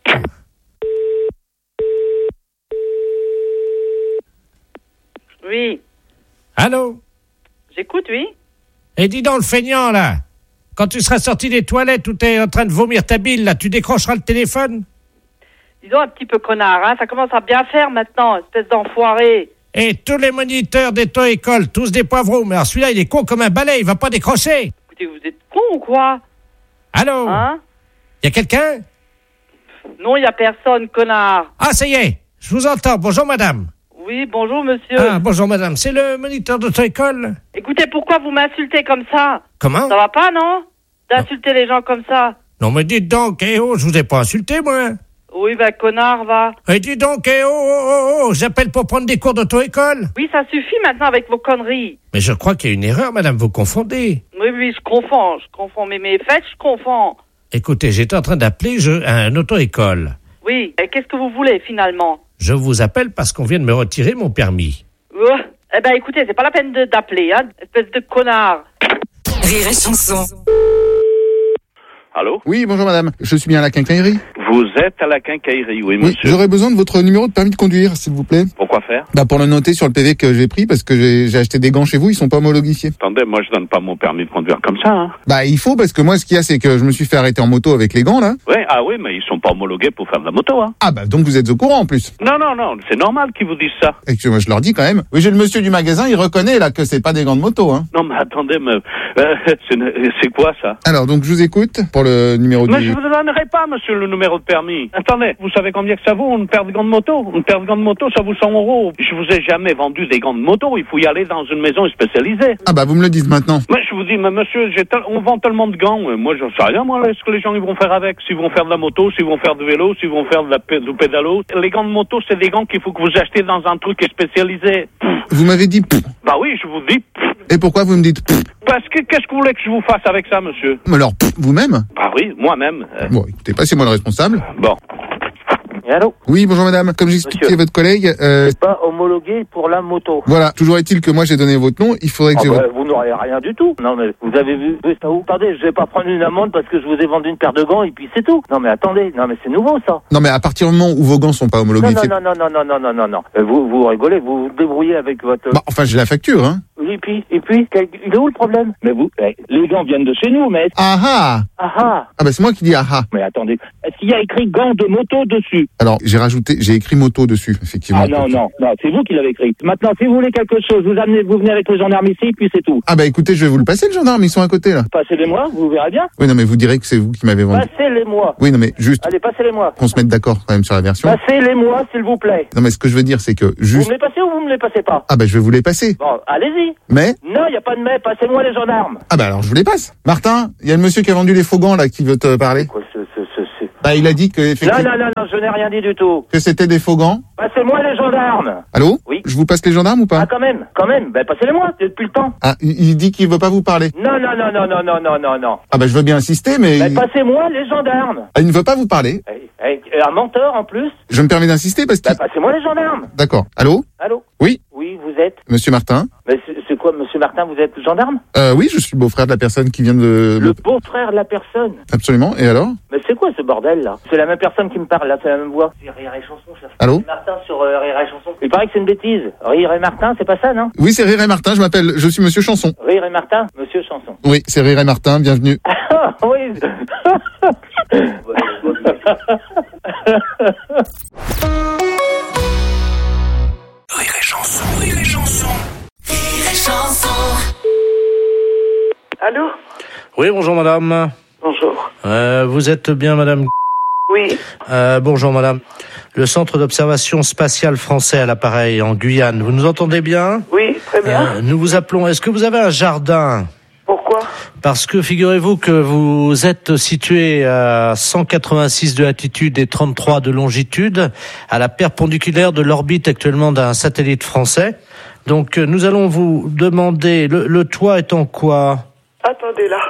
Oui. Allô? J'écoute, oui. Et dis donc, le feignant, là, quand tu seras sorti des toilettes où t'es en train de vomir ta bile, là, tu décrocheras le téléphone? Disons un petit peu connard, hein. Ça commence à bien faire maintenant, espèce d'enfoiré. Et tous les moniteurs d'auto-école, tous des poivreaux. Mais alors celui-là, il est con comme un balai, il va pas décrocher. Écoutez, vous êtes con ou quoi? Allô? Hein? Y a quelqu'un? Non, il y a personne, connard. Ah, ça y est, je vous entends. Bonjour, madame. Oui, bonjour, monsieur. Ah, bonjour, madame. C'est le moniteur d'auto-école? Écoutez, pourquoi vous m'insultez comme ça? Comment? Ça va pas, non? D'insulter les gens comme ça. Non, mais dites donc, eh oh, je vous ai pas insulté, moi. Oui, ben, connard, va. Et dis donc, eh oh, oh, oh, oh, j'appelle pour prendre des cours d'auto-école. Oui, ça suffit maintenant avec vos conneries. Mais je crois qu'il y a une erreur, madame, vous confondez. Oui, oui, je confonds, je confonds. Mais mes fêtes, je confonds. Écoutez, j'étais en train d'appeler je, un auto-école. Oui, et qu'est-ce que vous voulez, finalement? Je vous appelle parce qu'on vient de me retirer mon permis. Euh, eh ben, écoutez, c'est pas la peine de, d'appeler, hein, espèce de connard. Rire et Chanson. Allô? Oui, bonjour madame, je suis bien à la quincaillerie. Vous êtes à la quincaillerie, oui, Oui, monsieur. j'aurais besoin de votre numéro de permis de conduire, s'il vous plaît. Pourquoi faire? Bah pour le noter sur le P V que j'ai pris, parce que j'ai, j'ai acheté des gants chez vous, ils sont pas homologifiés. Attendez, moi je donne pas mon permis de conduire comme ça, hein. Bah il faut, parce que moi ce qu'il y a, c'est que je me suis fait arrêter en moto avec les gants, là. Ouais, ah oui, mais ils sont pas homologués pour faire de la moto, hein. Ah bah donc vous êtes au courant en plus. Non, non, non, c'est normal qu'ils vous disent ça. Et que moi je leur dis quand même. Oui, j'ai le monsieur du magasin, il reconnaît là que c'est pas des gants de moto, hein. Non, mais attendez, mais, euh, c'est, c'est quoi ça? Alors donc je vous écoute pour pour le numéro Mais du... je vous donnerai pas, monsieur, le numéro de permis. Attendez, vous savez combien que ça vaut une paire de gants de moto? Une paire de gants de moto, ça vaut cent euros. Je vous ai jamais vendu des gants de moto. Il faut y aller dans une maison spécialisée. Ah bah vous me le dites maintenant. Mais je vous dis, mais monsieur, j'ai tel- on vend tellement de gants. euh, Moi, j'en sais rien, moi, là, ce que les gens ils vont faire avec. S'ils vont faire de la moto, s'ils vont faire du vélo, s'ils vont faire de la p- du pédalo. Les gants de moto, c'est des gants qu'il faut que vous achetez dans un truc spécialisé. Vous m'avez dit... pff. Bah oui, je vous dis. Et pourquoi vous me dites... pff? Parce que qu'est-ce que vous voulez que je vous fasse avec ça, monsieur? Mais alors, pff, vous-même? Bah oui, moi-même. euh. Bon, écoutez, passez-moi le responsable. Bon. Allô? Oui, bonjour madame. Comme j'expliquais à votre collègue... Euh, C'est pas homologué pour la moto. voilà, toujours est-il que moi j'ai donné votre nom, il faudrait que Ah j'ai... bah, votre- vous n'aurez rien du tout. Non mais vous avez vu, vu ça où? Attendez, je vais pas prendre une amende parce que je vous ai vendu une paire de gants et puis c'est tout. Non mais attendez, non mais c'est nouveau ça. Non mais à partir du moment où vos gants sont pas homologués... Non c'est- non non non non non non non non. Euh, Vous vous rigolez, vous vous débrouillez avec votre. Bah, enfin, j'ai la facture, hein. Et puis et puis quel- il est où le problème? Mais vous, eh, les gants viennent de chez nous, mais. Ah ah. Ah ah. Ah bah c'est moi qui dis ah ah. Mais attendez, est-ce qu'il y a écrit gants de moto dessus? Alors, j'ai rajouté, j'ai écrit moto dessus, effectivement. Ah non non non, c'est vous qui l'avez écrit. Maintenant, si vous voulez quelque chose, vous amenez, vous venez avec les gendarmes ici, puis c'est tout. Ah bah écoutez, je vais vous le passer, le gendarme, ils sont à côté, là. Passez-les-moi, vous verrez bien. Oui, non mais vous direz que c'est vous qui m'avez vendu. Passez-les-moi. Oui, non mais juste Allez, passez-les-moi. qu'on se mette d'accord quand même sur la version. Passez-les-moi, s'il vous plaît. Non mais ce que je veux dire, c'est que Vous juste... me les passez ou vous me les passez pas? Ah bah je vais vous les passer. Bon, allez-y. Mais... Non, il n'y a pas de mais, passez-moi les gendarmes. Ah bah alors je vous les passe. Martin, il y a le monsieur qui a vendu les faux gants là qui veut te parler. Quoi, ce, ce, ce, ce... Bah il a dit que Non, effectivement non, non, non, je n'ai rien dit du tout. que c'était des faux gants. Passez-moi les gendarmes. Allô? Oui. Je vous passe les gendarmes ou pas? Ah, quand même, quand même. Ben, passez-les-moi, depuis le temps. Ah, il il dit qu'il veut pas vous parler. Non, non, non, non, non, non, non, non, non. Ah bah je veux bien insister mais Ben, il... passez-moi les gendarmes. Ah, il ne veut pas vous parler. Eh, eh, un menteur, en plus. Je me permets d'insister parce que... Ben, passez-moi les gendarmes. D'accord. Allô? Allô? Oui? Oui, vous êtes? Monsieur Martin? Mais c'est c'est quoi, monsieur Martin, vous êtes gendarme? Euh, oui, je suis le beau-frère de la personne qui vient de... Le beau-frère de la personne. Absolument. Et alors? Mais c'est quoi ce bordel, là? C'est la même personne qui me parle, là, c'est la même voix. C'est Rire et Chanson, cherche. Allô? Martin sur euh, Rire et Chanson. Il paraît que c'est une bêtise. Rire et Martin, c'est pas ça, non? Oui, c'est Rire et Martin, je m'appelle... Je suis Monsieur Chanson. Rire et Martin, monsieur Chanson. Oui, c'est Rire et Martin, bienvenue. Ah, oui. Rire et chanson, rire et chanson. Rire et chanson. Allô? Oui, bonjour madame. Bonjour. Euh, vous êtes bien madame? Oui. Euh, bonjour madame. Le centre d'observation spatiale français à l'appareil en Guyane. Vous nous entendez bien? Oui, très bien. Euh, nous vous appelons. Est-ce que vous avez un jardin? Pourquoi? Parce que figurez-vous que vous êtes situé à cent quatre-vingt-six de latitude et trente-trois de longitude, à la perpendiculaire de l'orbite actuellement d'un satellite français. Donc euh, nous allons vous demander, le, le toit est en quoi? Attendez là.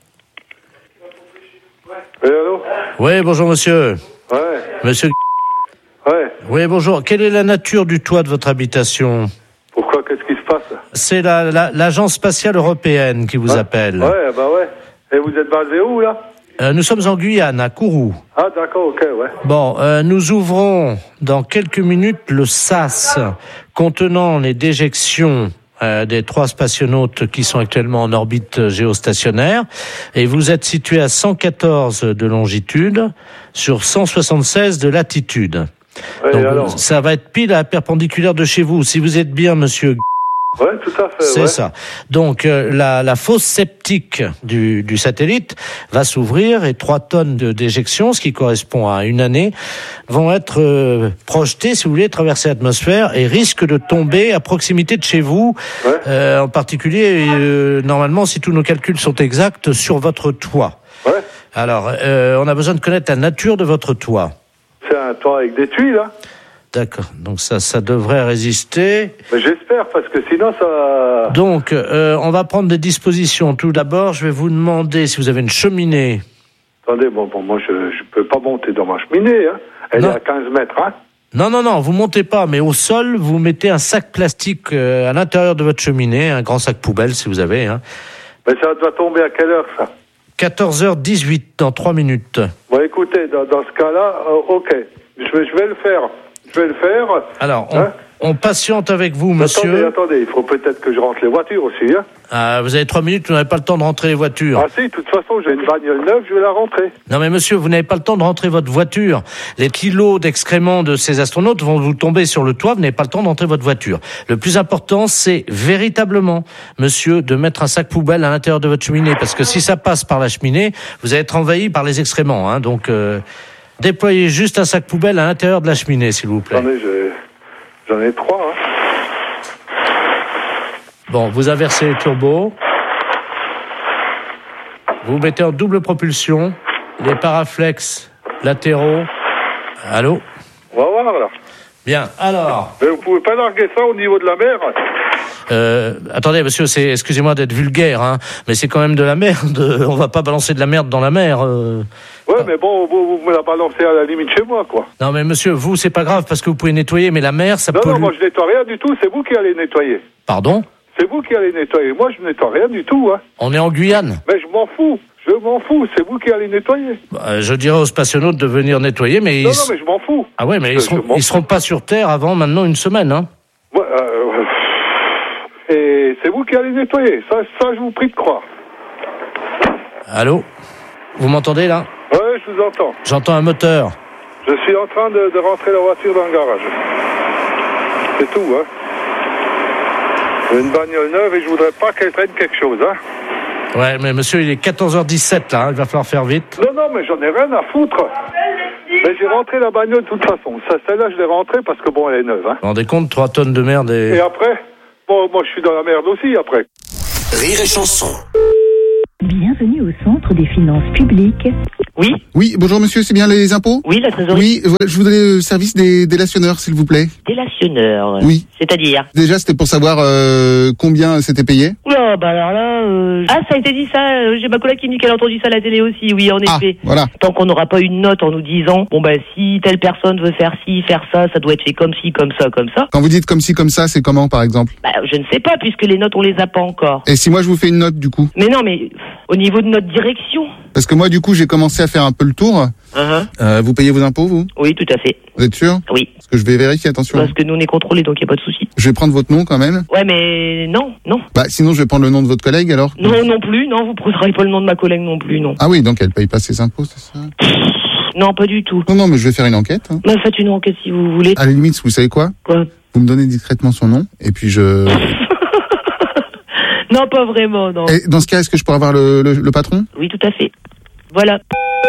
Oui, allô? Oui, bonjour monsieur. Ouais. Monsieur. Ouais. Oui, bonjour. Quelle est la nature du toit de votre habitation? Pourquoi? Qu'est-ce qui se passe? C'est la, la, l'agence spatiale européenne qui vous Ah. appelle. Ouais, bah ouais. Et vous êtes basé où, là? Euh, nous sommes en Guyane, à Kourou. Ah, d'accord, ok, ouais. Bon, euh, nous ouvrons dans quelques minutes le sas contenant les déjections euh, des trois spationautes qui sont actuellement en orbite géostationnaire. Et vous êtes situé à cent quatorze de longitude sur cent soixante-seize de latitude. Ouais, Donc, alors ça va être pile à la perpendiculaire de chez vous. Si vous êtes bien, monsieur... Ouais, tout à fait, C'est ouais. ça. Donc euh, la, la fosse septique du, du satellite va s'ouvrir et trois tonnes de déjection, ce qui correspond à une année, vont être euh, projetées, si vous voulez, traverser l'atmosphère et risquent de tomber à proximité de chez vous, ouais. euh, en particulier, euh, normalement, si tous nos calculs sont exacts, sur votre toit. Ouais. Alors, euh, on a besoin de connaître la nature de votre toit. C'est un toit avec des tuiles, hein? D'accord. Donc ça, ça devrait résister. Mais j'espère, parce que sinon, ça... Donc, euh, on va prendre des dispositions. Tout d'abord, je vais vous demander si vous avez une cheminée. Attendez, bon, bon moi, je je peux pas monter dans ma cheminée, hein. Elle Non. est à quinze mètres, hein. Non, non, non, vous montez pas, mais au sol, vous mettez un sac plastique euh, à l'intérieur de votre cheminée, un grand sac poubelle si vous avez. Hein. Mais ça doit tomber à quelle heure, ça? quatorze heures dix-huit, dans trois minutes. Bon, écoutez, dans, dans ce cas-là, euh, ok. Je vais, je vais le faire. Je vais le faire. Alors, on, Hein on patiente avec vous, monsieur. Attendez, attendez, il faut peut-être que je rentre les voitures aussi, hein. Ah, vous avez trois minutes, vous n'avez pas le temps de rentrer les voitures. Ah si, de toute façon, j'ai une bagnole neuve, je vais la rentrer. Non mais monsieur, vous n'avez pas le temps de rentrer votre voiture. Les kilos d'excréments de ces astronautes vont vous tomber sur le toit, vous n'avez pas le temps de rentrer votre voiture. Le plus important, c'est véritablement, monsieur, de mettre un sac poubelle à l'intérieur de votre cheminée, parce que si ça passe par la cheminée, vous allez être envahi par les excréments, hein. Donc, euh, déployez juste un sac poubelle à l'intérieur de la cheminée, s'il vous plaît. J'en ai, j'ai... J'en ai trois, hein. Bon, vous inversez les turbos. Vous mettez en double propulsion les paraflex latéraux. Allô ? On va voir, là. Bien, alors... Mais vous pouvez pas larguer ça au niveau de la mer? Euh, attendez, monsieur, c'est, excusez-moi d'être vulgaire, hein, mais c'est quand même de la merde. On va pas balancer de la merde dans la mer. Euh... Ouais, mais bon, vous, vous me la balancez à la limite chez moi, quoi. Non, mais monsieur, vous, c'est pas grave parce que vous pouvez nettoyer, mais la mer, ça non, pollue. Non, moi, je nettoie rien du tout, c'est vous qui allez nettoyer. Pardon ? C'est vous qui allez nettoyer. Moi, je nettoie rien du tout, hein. On est en Guyane. Mais je m'en fous. Je m'en fous. C'est vous qui allez nettoyer. Bah, je dirais aux spationautes de venir nettoyer, mais... Non, ils... non, mais je m'en fous. Ah ouais, mais je, ils seront, ils seront pas sur Terre avant maintenant une semaine, hein. Ouais, euh... Et c'est vous qui allez nettoyer. Ça, ça, je vous prie de croire. Allô ? Vous m'entendez, là ? Ouais, je vous entends. J'entends un moteur. Je suis en train de, de rentrer la voiture dans le garage. C'est tout, hein. J'ai une bagnole neuve et je voudrais pas qu'elle traîne quelque chose, hein. Ouais, mais monsieur, il est quatorze heures dix-sept, là, hein. Il va falloir faire vite. Non, non, mais j'en ai rien à foutre. Mais j'ai rentré la bagnole de toute façon. Ça, celle-là, je l'ai rentrée parce que bon, elle est neuve, hein. Vous vous rendez compte, trois tonnes de merde et... Et après, bon, moi, je suis dans la merde aussi, après. Rire et chanson. Bienvenue au centre des finances publiques. Oui. Oui, bonjour monsieur, c'est bien les impôts ? Oui, la trésorerie. Oui, voilà, je voudrais le service des délationneurs, s'il vous plaît. Délationneurs. Oui. C'est-à-dire ? Déjà, c'était pour savoir euh, combien c'était payé. Oula, bah alors là... Euh... Ah, ça a été dit ça, euh, j'ai ma collègue qui me dit qu'elle a entendu ça à la télé aussi, oui, en effet. Ah, voilà. Tant qu'on n'aura pas une note en nous disant, bon bah si telle personne veut faire ci, faire ça, ça doit être fait comme ci, comme ça, comme ça. Quand vous dites comme ci, comme ça, c'est comment, par exemple ? Bah, je ne sais pas, puisque les notes, on les a pas encore. Et si moi, je vous fais une note, du coup ? Mais non, mais au niveau de notre direction. Parce que moi, du coup, j'ai commencé à faire un peu le tour. Uh-huh. Euh, vous payez vos impôts, vous ? Oui, tout à fait. Vous êtes sûr ? Oui. Parce que je vais vérifier, attention. Parce que nous, on est contrôlés, donc il n'y a pas de souci. Je vais prendre votre nom, quand même. Ouais, mais non, non. Bah, sinon, je vais prendre le nom de votre collègue, alors. Non, non plus, non, vous ne prendrez pas le nom de ma collègue non plus, non. Ah oui, donc elle paye pas ses impôts, c'est ça ? Non, pas du tout. Non, non, mais je vais faire une enquête. Hein. Bah, faites une enquête si vous voulez. À la limite, vous savez quoi ? Quoi ? Vous me donnez discrètement son nom, et puis je... Non, pas vraiment, non. Et dans ce cas, est-ce que je pourrais avoir le, le, le patron ? Oui, tout à fait. Voilà.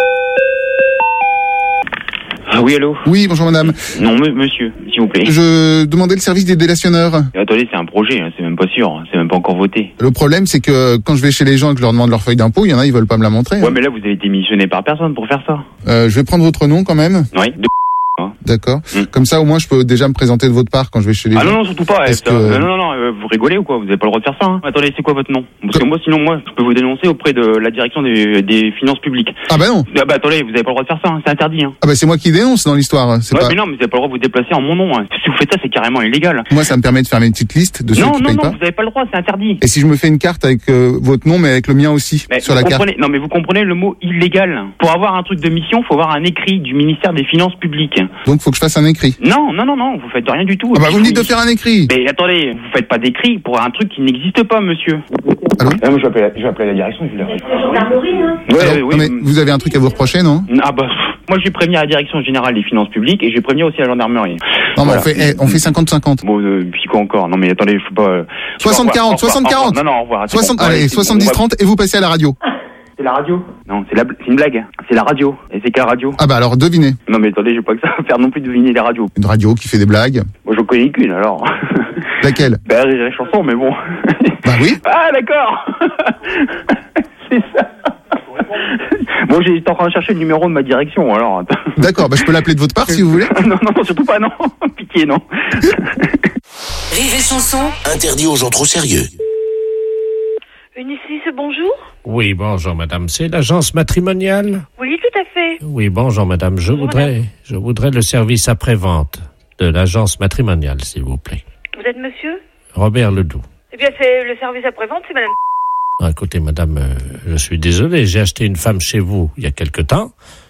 Ah oui, allô ? Oui, bonjour madame. Non, m- monsieur, s'il vous plaît. Je demandais le service des délationneurs. Attendez, c'est un projet, hein, c'est même pas sûr, hein, c'est même pas encore voté. Le problème, c'est que quand je vais chez les gens et que je leur demande leur feuille d'impôt, il y en a, ils veulent pas me la montrer. Ouais, hein. mais là, vous avez été missionné par personne pour faire ça. Euh, je vais prendre votre nom quand même. Oui, de... D'accord. Mmh. Comme ça, au moins, je peux déjà me présenter de votre part quand je vais chez les ah gens. Ah non, non, surtout pas. Parce que... euh, non, non, non, euh, vous rigolez ou quoi ? Vous avez pas le droit de faire ça. Hein. Attendez, c'est quoi votre nom ? Parce que moi, sinon, moi, je peux vous dénoncer auprès de la direction des, des finances publiques. Ah bah non. Ah bah attendez, vous avez pas le droit de faire ça, hein. C'est interdit. Hein. Ah bah c'est moi qui dénonce dans l'histoire. C'est ouais, pas... mais non, mais vous avez pas le droit de vous déplacer en mon nom. Hein. Si vous faites ça, c'est carrément illégal. Moi, ça me permet de faire une petite liste de ceux non, qui non, payent non, pas. vous avez pas le droit, c'est interdit. Et si je me fais une carte avec euh, votre nom, mais avec le mien aussi mais sur la carte. Non, mais vous comprenez le mot illégal. Pour avoir un truc de mission, faut avoir un écrit du ministère des Finances publiques. Donc, faut que je fasse un écrit. Non, non, non, non, vous faites rien du tout. Ah bah vous me dites de faire un écrit. Mais attendez, vous faites pas d'écrit pour un truc qui n'existe pas, monsieur. Allô ? Ah, moi, je vais appeler la, je vais appeler la direction, je vais la... Ouais, Alors, oui, non, mais vous avez un truc à vous reprocher, non ? Ah bah, moi j'ai prévenu à la direction générale des finances publiques et j'ai prévenu aussi à la gendarmerie. Non, mais voilà. on fait, eh, on fait cinquante cinquante. Bon, euh, puis quoi encore ? Non, mais attendez, il faut pas... Euh, soixante quarante, soixante quarante. Non, non, au revoir. soixante, bon, allez, allez, soixante-dix trente bon, et vous passez à la radio. C'est la radio ? Non, c'est, la, c'est une blague. C'est la radio. Et c'est quelle radio ? Ah bah alors, devinez. Non mais attendez, j'ai pas que ça à faire non plus deviner les radios. Une radio qui fait des blagues. Moi j'en connais qu'une alors. Laquelle ? Bah les chansons, mais bon. Bah oui. Ah d'accord. C'est ça. Bon, j'étais en train de chercher le numéro de ma direction alors. D'accord, bah je peux l'appeler de votre part si vous voulez. Non, non, surtout pas, non. Pitié, non. Rire et chanson. Interdit aux gens trop sérieux. Unisys, bonjour. Oui, bonjour madame, c'est l'agence matrimoniale ? Oui, tout à fait. Oui, bonjour madame, je bonjour, voudrais madame. je voudrais le service après-vente de l'agence matrimoniale, s'il vous plaît. Vous êtes monsieur ? Robert Ledoux. Eh bien, c'est le service après-vente, c'est madame... Ah, écoutez madame, euh, je suis désolé, j'ai acheté une femme chez vous il y a quelque temps.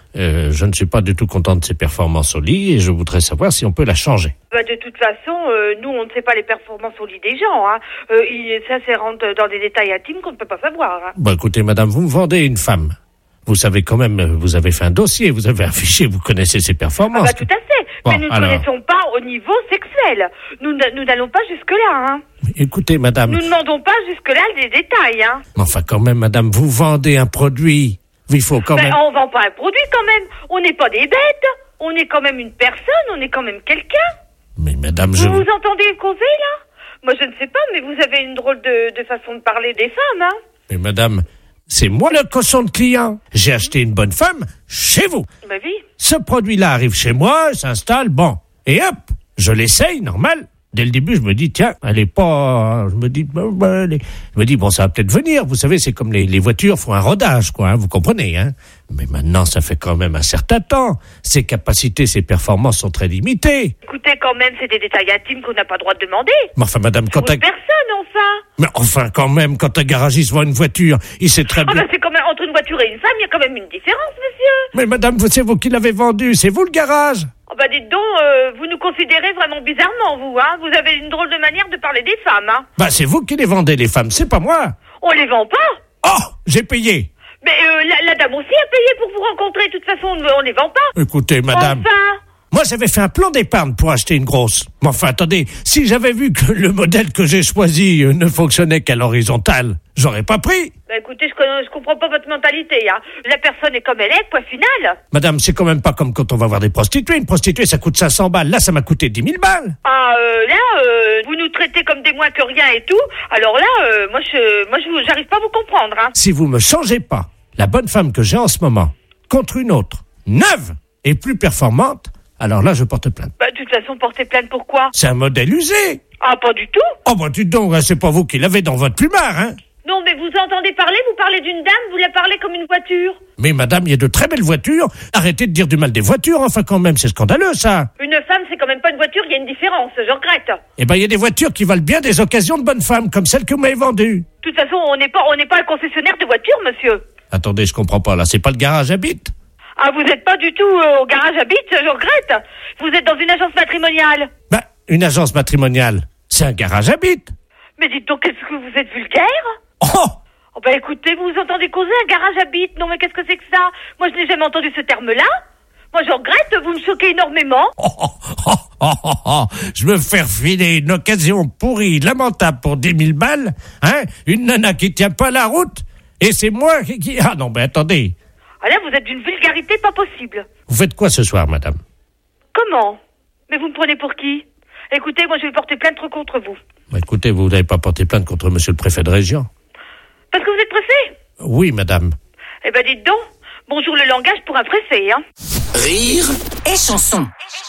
Euh, je ne suis pas du tout content de ses performances au lit et je voudrais savoir si on peut la changer. Bah, de toute façon, euh, nous, on ne sait pas les performances au lit des gens. Hein. Euh, il, ça, c'est rentre dans des détails intimes qu'on ne peut pas savoir. Hein. Bon, écoutez, madame, vous me vendez une femme. Vous savez quand même, vous avez fait un dossier, vous avez un fichier, vous connaissez ses performances. Ah bah, tout à fait. Bon, mais nous ne alors... connaissons pas au niveau sexuel. Nous, nous n'allons pas jusque-là. Hein. Écoutez, madame... Nous ne demandons pas jusque-là des détails. Hein. Enfin, quand même, madame, vous vendez un produit. Il faut quand ben, même... On vend pas un produit, quand même. On n'est pas des bêtes. On est quand même une personne, on est quand même quelqu'un. Mais madame, vous je... Vous vous entendez causer, là? Moi, je ne sais pas, mais vous avez une drôle de, de façon de parler des femmes, hein. Mais madame... C'est moi le cochon de client. J'ai acheté une bonne femme chez vous. Bah oui. Ce produit-là arrive chez moi, s'installe, bon. Et hop, je l'essaye, normal. Dès le début, je me dis, tiens, elle est pas... Je me dis, ben, ben, elle est... je me dis bon, ça va peut-être venir. Vous savez, c'est comme les, les voitures font un rodage, quoi, hein, vous comprenez, hein. Mais maintenant, ça fait quand même un certain temps. Ses capacités, ses performances sont très limitées. Écoutez, quand même, c'est des détails intimes qu'on n'a pas le droit de demander. Mais enfin, madame, quand Pour un... une personne, enfin. Mais enfin, quand même, quand un garagiste vend une voiture, il sait très Ah bien... ben, c'est quand même, entre une voiture et une femme, il y a quand même une différence, monsieur. Mais madame, c'est vous qui l'avez vendu, c'est vous le garage. Oh bah dites donc, euh, vous nous considérez vraiment bizarrement, vous, hein. Vous avez une drôle de manière de parler des femmes, hein. Bah, c'est vous qui les vendez, les femmes, c'est pas moi. On les vend pas. Oh, j'ai payé. Mais euh, la, la dame aussi a payé pour vous rencontrer, de toute façon, on ne les vend pas. Écoutez, madame... Enfin. Moi, j'avais fait un plan d'épargne pour acheter une grosse. Mais enfin, attendez, si j'avais vu que le modèle que j'ai choisi ne fonctionnait qu'à l'horizontale, j'aurais pas pris. Bah écoutez, je, je comprends pas votre mentalité, hein. La personne est comme elle est, point final. Madame, c'est quand même pas comme quand on va voir des prostituées. Une prostituée, ça coûte cinq cents balles. Là, ça m'a coûté dix mille balles. Ah, euh, là, euh, vous nous traitez comme des moins que rien et tout. Alors là, euh, moi, je, moi, je, j'arrive pas à vous comprendre, hein. Si vous me changez pas la bonne femme que j'ai en ce moment contre une autre, neuve et plus performante, alors là, je porte plainte. Bah, de toute façon, porter plainte, pourquoi? C'est un modèle usé. Ah, pas du tout. Oh, bah, dites donc, c'est pas vous qui l'avez dans votre plumard, hein. Non, mais vous entendez parler, vous parlez d'une dame, vous la parlez comme une voiture. Mais madame, il y a de très belles voitures. Arrêtez de dire du mal des voitures, enfin, quand même, c'est scandaleux, ça. Une femme, c'est quand même pas une voiture, il y a une différence, je regrette. Eh ben, il y a des voitures qui valent bien des occasions de bonnes femmes, comme celle que vous m'avez vendue. De toute façon, on n'est pas, on n'est pas un concessionnaire de voitures, monsieur. Attendez, je comprends pas, là, c'est pas le garage Habit? Ah, vous n'êtes pas du tout euh, au garage Habit, je regrette. Vous êtes dans une agence matrimoniale. Bah, une agence matrimoniale, c'est un garage Habit. Mais dites donc, est-ce que vous êtes vulgaire? Oh! Oh bah écoutez, vous vous entendez causer un garage Habit? Non mais qu'est-ce que c'est que ça? Moi je n'ai jamais entendu ce terme-là. Moi je regrette, vous me choquez énormément. Oh, oh, oh, oh, oh, oh. Je me faire filer une occasion pourrie, lamentable pour dix mille balles, hein? Une nana qui tient pas la route, et c'est moi qui... qui... Ah non, mais attendez. Ah là, vous êtes d'une vulgarité pas possible. Vous faites quoi ce soir, madame? Comment? Mais vous me prenez pour qui? Écoutez, moi je vais porter plainte contre vous. Bah, écoutez, vous n'avez pas porté plainte contre monsieur le préfet de région? Parce que vous êtes préfet? Oui, madame. Eh ben dites donc, bonjour le langage pour un préfet, hein. Rire et chanson.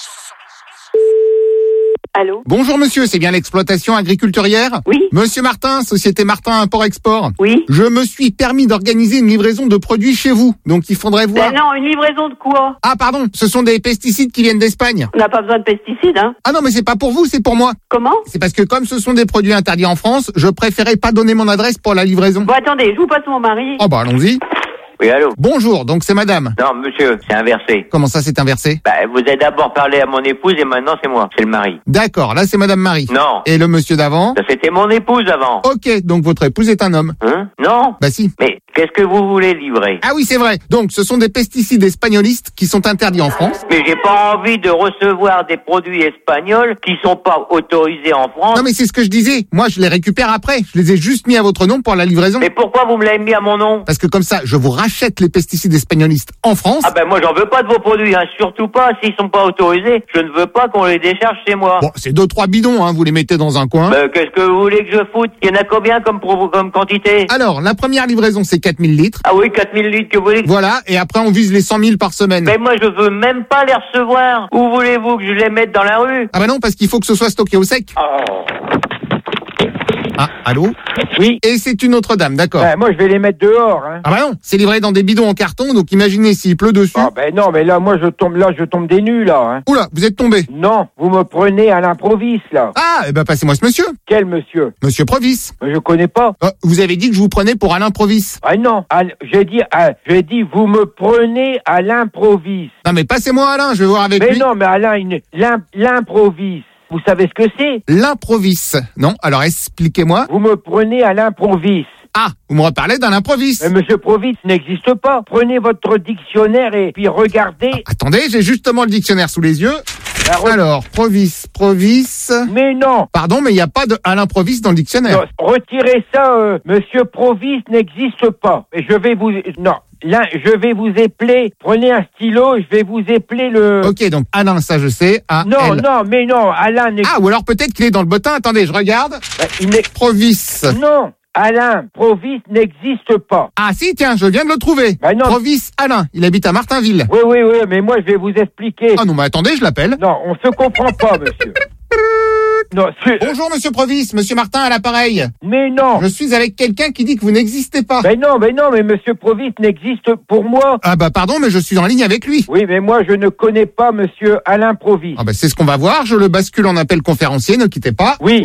Allô? Bonjour monsieur, c'est bien l'exploitation agriculturière? Oui. Monsieur Martin, Société Martin Import-Export. Oui. Je me suis permis d'organiser une livraison de produits chez vous, donc il faudrait voir... Ben non, une livraison de quoi? Ah pardon, ce sont des pesticides qui viennent d'Espagne. On n'a pas besoin de pesticides, hein. Ah non, mais c'est pas pour vous, c'est pour moi. Comment? C'est parce que comme ce sont des produits interdits en France, je préférais pas donner mon adresse pour la livraison. Bon, attendez, je vous passe mon mari. Oh bah allons-y. Oui, allô? Bonjour, donc c'est madame. Non, monsieur, c'est inversé. Comment ça, c'est inversé? Bah, vous avez d'abord parlé à mon épouse et maintenant c'est moi, c'est le mari. D'accord, là c'est madame Marie. Non. Et le monsieur d'avant? Ça, c'était mon épouse avant. Ok, donc votre épouse est un homme. Hein? Non. Bah si. Mais qu'est-ce que vous voulez livrer? Ah oui, c'est vrai. Donc ce sont des pesticides espagnolistes qui sont interdits en France. Mais j'ai pas envie de recevoir des produits espagnols qui sont pas autorisés en France. Non mais c'est ce que je disais. Moi je les récupère après. Je les ai juste mis à votre nom pour la livraison. Mais pourquoi vous me l'avez mis à mon nom? Parce que comme ça, je vous rachète les pesticides espagnolistes en France. Ah ben moi j'en veux pas de vos produits, hein. Surtout pas s'ils sont pas autorisés. Je ne veux pas qu'on les décharge chez moi. Bon, c'est deux trois bidons, hein. Vous les mettez dans un coin. Ben, qu'est-ce que vous voulez que je foute? Il y en a combien comme, pro- comme quantité? Alors, la première livraison c'est quatre mille litres. Ah oui, quatre mille litres que vous voulez. Voilà, et après on vise les cent mille par semaine. Mais moi je veux même pas les recevoir. Où voulez-vous que je les mette dans la rue? Ah bah non, parce qu'il faut que ce soit stocké au sec. Oh. Ah, allô? Oui. Et c'est une autre dame, d'accord. Ben, moi, je vais les mettre dehors. Hein. Ah bah non, c'est livré dans des bidons en carton, donc imaginez s'il pleut dessus. Ah ben non, mais là, moi, je tombe là, je tombe des nues, là. Hein. Oula, vous êtes tombé. Non, vous me prenez à l'improviste, là. Ah, eh ben passez-moi ce monsieur. Quel monsieur? Monsieur Provis. Je connais pas. Euh, vous avez dit que je vous prenais pour Alain Provis. Ah non, à, j'ai dit, à, j'ai dit, vous me prenez à l'improviste. Non mais passez-moi Alain, je vais voir avec mais lui. Mais non, mais Alain, il, l'im, l'improviste. Vous savez ce que c'est? L'improviste. Non, alors expliquez-moi. Vous me prenez à l'improviste. Ah, vous me reparlez d'un improviste. Mais monsieur Provis n'existe pas. Prenez votre dictionnaire et puis regardez. Ah, attendez, j'ai justement le dictionnaire sous les yeux. Alors, alors Provis, Provis. Mais non. Pardon, mais il n'y a pas de Alain Provis dans le dictionnaire. Non, retirez ça, euh, monsieur Provis n'existe pas. Et je vais vous... Non. Là, je vais vous épeler. Prenez un stylo, je vais vous épeler le... Ok, donc Alain, ça je sais. A non, L. non, mais non, Alain... Ah, ou alors peut-être qu'il est dans le bottin. Attendez, je regarde. Bah, il est... Provis. Non, Alain Provis n'existe pas. Ah si, tiens, je viens de le trouver. Bah, non. Provis Alain, il habite à Martinville. Oui, oui, oui, mais moi je vais vous expliquer. Ah non, mais attendez, je l'appelle. Non, on se comprend pas, monsieur. Non, bonjour monsieur Provis, monsieur Martin à l'appareil. Mais non. Je suis avec quelqu'un qui dit que vous n'existez pas. Mais non, mais non, mais monsieur Provis n'existe pour moi. Ah bah pardon, mais je suis en ligne avec lui. Oui, mais moi je ne connais pas monsieur Alain Provis. Ah bah c'est ce qu'on va voir, je le bascule en appel conférencier, ne quittez pas. Oui.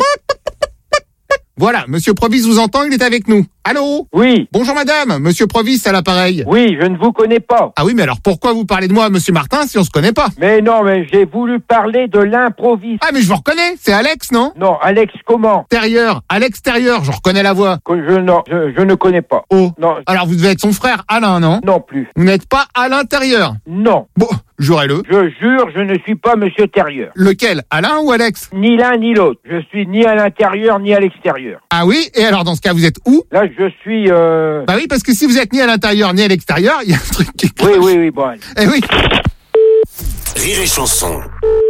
Voilà, monsieur Provis vous entend, il est avec nous. Allô? Oui. Bonjour madame, monsieur Provis à l'appareil. Oui, je ne vous connais pas. Ah oui, mais alors pourquoi vous parlez de moi à monsieur Martin si on se connaît pas? Mais non, mais j'ai voulu parler de l'improviste. Ah mais je vous reconnais, c'est Alex, non? Non, Alex comment? Extérieur, à l'extérieur, je reconnais la voix. Que je, non, je, je ne connais pas. Oh. Non. Alors vous devez être son frère Alain, non? Non plus. Vous n'êtes pas à l'intérieur? Non. Bon, jurez-le. Je jure, je ne suis pas monsieur Terrieur. Lequel? Alain ou Alex? Ni l'un ni l'autre. Je suis ni à l'intérieur ni à l'extérieur. Ah oui? Et alors dans ce cas, vous êtes où? Là, je suis... Euh... Bah oui, parce que si vous êtes ni à l'intérieur ni à l'extérieur, il y a un truc qui cloche. Oui, oui, oui, bon. Allez. Eh oui. Rire et chanson.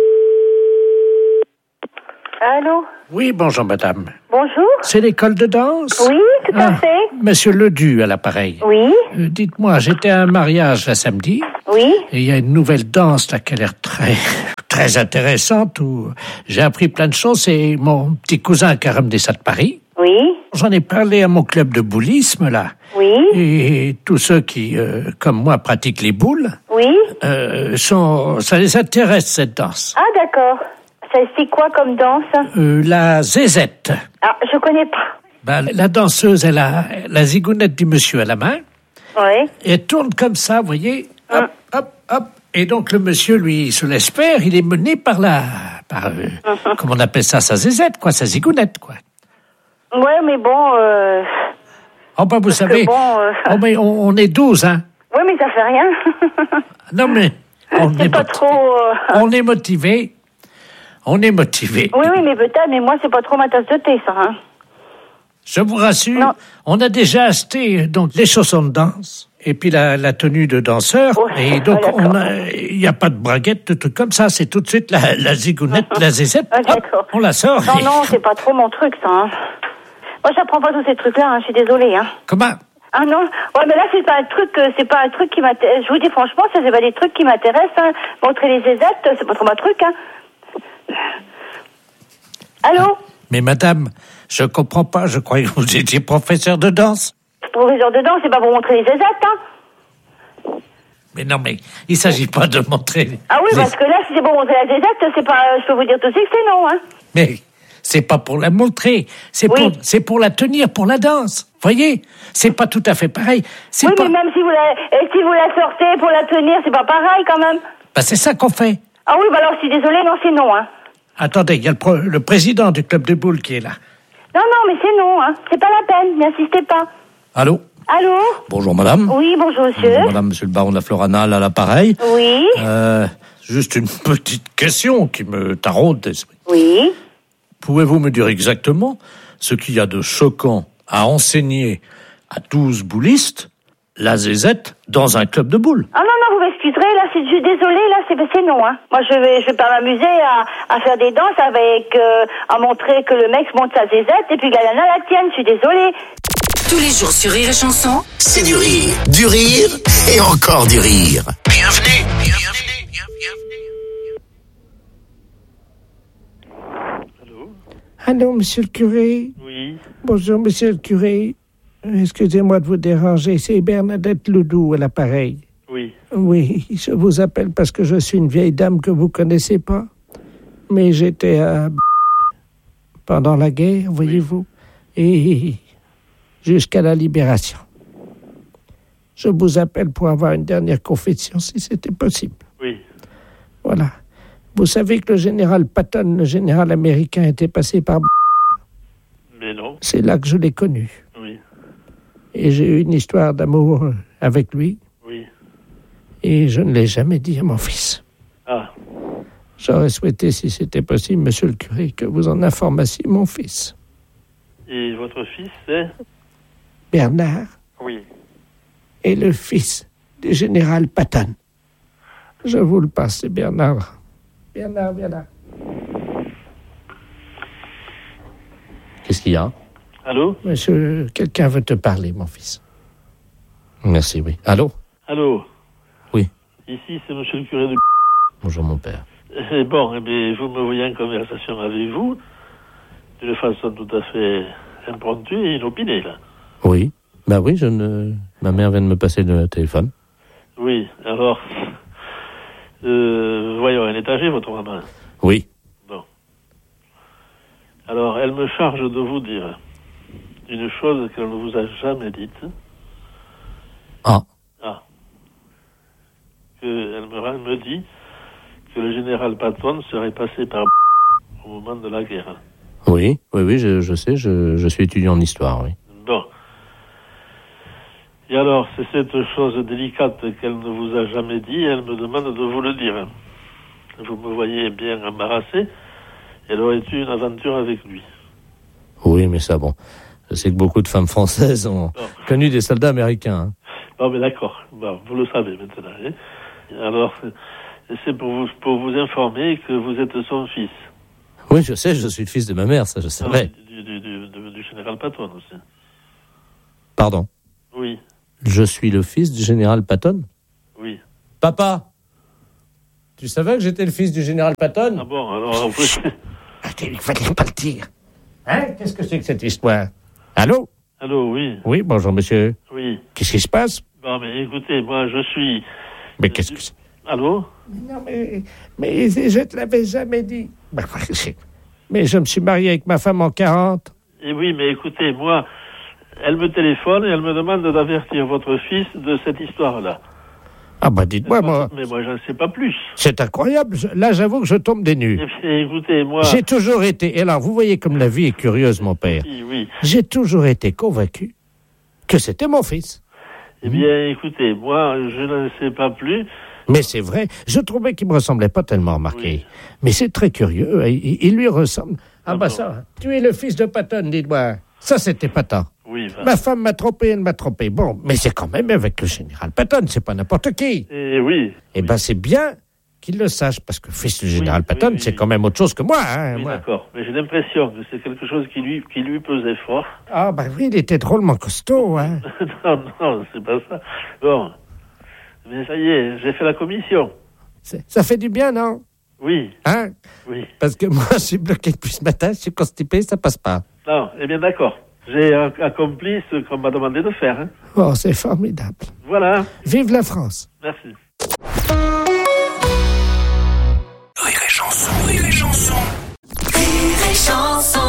Allô? Oui, bonjour madame. Bonjour. C'est l'école de danse? Oui, tout à ah, fait. Monsieur Ledu à l'appareil. Oui. Euh, dites-moi, j'étais à un mariage la samedi. Oui. Et il y a une nouvelle danse là qui a l'air très, très intéressante où j'ai appris plein de choses. C'est mon petit cousin qui a ramené ça de Paris. Oui. J'en ai parlé à mon club de boulisme là. Oui. Et tous ceux qui, euh, comme moi, pratiquent les boules. Oui. Euh, sont, ça les intéresse cette danse. Ah d'accord. Ça, c'est quoi comme danse? Euh, la zézette. Ah, je connais pas. Ben, la danseuse, elle a la zigounette du monsieur à la main. Oui. Et elle tourne comme ça, vous voyez. Hop, hum. hop, hop. Et donc le monsieur, lui, se laisse faire. Il est mené par la, par, euh, uh-huh. comment on appelle ça, sa zézette, quoi, sa zigounette, quoi. Ouais, mais bon. Euh... Oh ben vous savez. Bon, euh... Oh mais on, on est douze, hein. Oui, mais ça fait rien. Non mais on c'est est pas motivé. trop. Euh... On est motivé. On est motivé. Oui, oui, mais peut-être, mais moi, c'est pas trop ma tasse de thé, ça. Hein. Je vous rassure, non. On a déjà acheté donc les chaussons de danse et puis la, la tenue de danseur. Oh, et donc, ah, il n'y a pas de braguette, de trucs comme ça. C'est tout de suite la, la zigounette, la zézette. Ah, hop, on la sort. Non, et... non, c'est pas trop mon truc, ça. Hein. Moi, j'apprends pas tous ces trucs-là, hein, je suis désolée. Hein. Comment? Ah non, ouais, mais là, c'est pas un truc, c'est pas un truc qui m'intéresse. Je vous dis franchement, ça, c'est pas des trucs qui m'intéressent. Hein. Montrer les zézettes, c'est pas trop mon truc, hein. Allô? Mais madame, je comprends pas, je croyais que vous étiez professeur de danse. Professeur de danse, c'est pas pour montrer les zézettes, hein. Mais non, mais il s'agit pas de montrer... Ah oui, les... parce que là, si c'est pour montrer la zézette, c'est pas... Je peux vous dire tout de suite que c'est non, hein. Mais c'est pas pour la montrer, c'est oui. pour, c'est pour la tenir, pour la danse. Voyez? C'est pas tout à fait pareil. C'est oui, pas... mais même si vous, la... Et si vous la sortez pour la tenir, c'est pas pareil, quand même. Bah, c'est ça qu'on fait. Ah oui, bah alors, je suis désolée, non, c'est non, hein. Attendez, il y a le, pro- le président du club de boules qui est là. Non, non, mais c'est non, hein. C'est pas la peine, n'insistez pas. Allô? Allô? Bonjour, madame. Oui, bonjour, monsieur. Bonjour, madame, monsieur le baron de la Floranale à l'appareil. Oui. Euh, juste une petite question qui me taraude d'esprit. Oui. Pouvez-vous me dire exactement ce qu'il y a de choquant à enseigner à douze boulistes la zézette dans un club de boules? Ah non, non, vous m'excuserez, là, c'est, je suis désolée, là, c'est, c'est non, hein. Moi, je vais, je vais pas m'amuser à, à faire des danses avec, euh, à montrer que le mec monte sa zézette et puis Galana la tienne, je suis désolée. Tous les jours sur Rire et Chanson, c'est du rire, du rire et encore du rire. Bienvenue, bienvenue, bienvenue. Allô, monsieur le curé? Oui. Bonjour, monsieur le curé. Excusez-moi de vous déranger, c'est Bernadette Ledoux à l'appareil. Oui. Oui, je vous appelle parce que je suis une vieille dame que vous connaissez pas. Mais j'étais à... pendant la guerre, voyez-vous, et jusqu'à la libération. Je vous appelle pour avoir une dernière confession, si c'était possible. Oui. Voilà. Vous savez que le général Patton, le général américain, était passé par... Mais non. C'est là que je l'ai connu. Oui. Et j'ai eu une histoire d'amour avec lui. Oui. Et je ne l'ai jamais dit à mon fils. Ah. J'aurais souhaité, si c'était possible, monsieur le curé, que vous en informassiez mon fils. Et votre fils, c'est? Bernard. Oui. Et le fils du général Patton. Je vous le passe, c'est Bernard. Bernard, Bernard. Qu'est-ce qu'il y a? Allô? Monsieur, quelqu'un veut te parler, mon fils. Merci, oui. Allô? Allô? Oui. Ici, c'est monsieur le curé de... Bonjour, mon père. Eh bon, eh bien, vous me voyez en conversation avec vous, d'une façon tout à fait impromptue et inopinée, là. Oui. Ben oui, je ne... ma mère vient de me passer le téléphone. Oui, alors... Euh, voyons, elle est âgée, votre maman? Oui. Bon. Alors, elle me charge de vous dire une chose qu'elle ne vous a jamais dite. Ah. Ah. Que elle me, me dit que le général Patton serait passé par au moment de la guerre. Oui, oui, oui, je, je sais, je, je suis étudiant en histoire, oui. Bon. Et alors, c'est cette chose délicate qu'elle ne vous a jamais dit, elle me demande de vous le dire. Vous me voyez bien embarrassé, elle aurait eu une aventure avec lui. Oui, mais ça, bon, je sais que beaucoup de femmes françaises ont bon. connu des soldats américains. Hein. Bon, mais d'accord, bon, vous le savez maintenant. Hein. Alors, c'est pour vous, pour vous informer que vous êtes son fils. Oui, je sais, je suis le fils de ma mère, ça je savais. Ah, du, du, du, du, du général Patton aussi. Pardon? Oui. Je suis le fils du général Patton? Oui. Papa, tu savais que j'étais le fils du général Patton? Ah bon, alors... Vous... Il fallait pas le dire. Hein? Qu'est-ce que c'est que cette histoire? Allô? Allô, oui. Oui, bonjour, monsieur. Oui. Qu'est-ce qui se passe? Bon, mais écoutez, moi, je suis... Mais qu'est-ce que c'est? Allô? Non, mais, mais je te l'avais jamais dit. Mais je me suis marié avec ma femme en quarante. Et oui, mais écoutez, moi, elle me téléphone et elle me demande d'avertir votre fils de cette histoire-là. Ah bah dites-moi, moi... Mais moi, j'en sais pas plus. C'est incroyable. Là, j'avoue que je tombe des nues. Et puis, écoutez, moi... J'ai toujours été... Et alors, vous voyez comme la vie est curieuse, mon père. Oui, oui. J'ai toujours été convaincu que c'était mon fils. Eh bien, écoutez, moi, je n'en sais pas plus... Mais c'est vrai, je trouvais qu'il me ressemblait pas tellement, remarqué. Oui. Mais c'est très curieux, il, il lui ressemble. Ah, ah bah bon. Ça, tu es le fils de Patton, dis-moi. Ça, c'était Patton. Oui, bah. Ma femme m'a trompé, elle m'a trompé. Bon, mais c'est quand même avec le général Patton, c'est pas n'importe qui. Eh oui. Eh ben, c'est bien qu'il le sache, parce que fils du général oui, Patton, oui, oui, c'est oui. quand même autre chose que moi. Hein, oui, moi. D'accord, mais j'ai l'impression que c'est quelque chose qui lui, qui lui pesait fort. Ah, bah oui, il était drôlement costaud, hein. non, non, c'est pas ça. Bon, mais ça y est, j'ai fait la commission. C'est, ça fait du bien, non? Oui. Hein? Oui. Parce que moi, je suis bloqué depuis ce matin, je suis constipé, ça passe pas. Non, eh bien d'accord. J'ai accompli ce qu'on m'a demandé de faire. Hein. Oh, c'est formidable. Voilà. Vive la France. Merci. Rire et chanson, rire et chanson. Rire et chanson.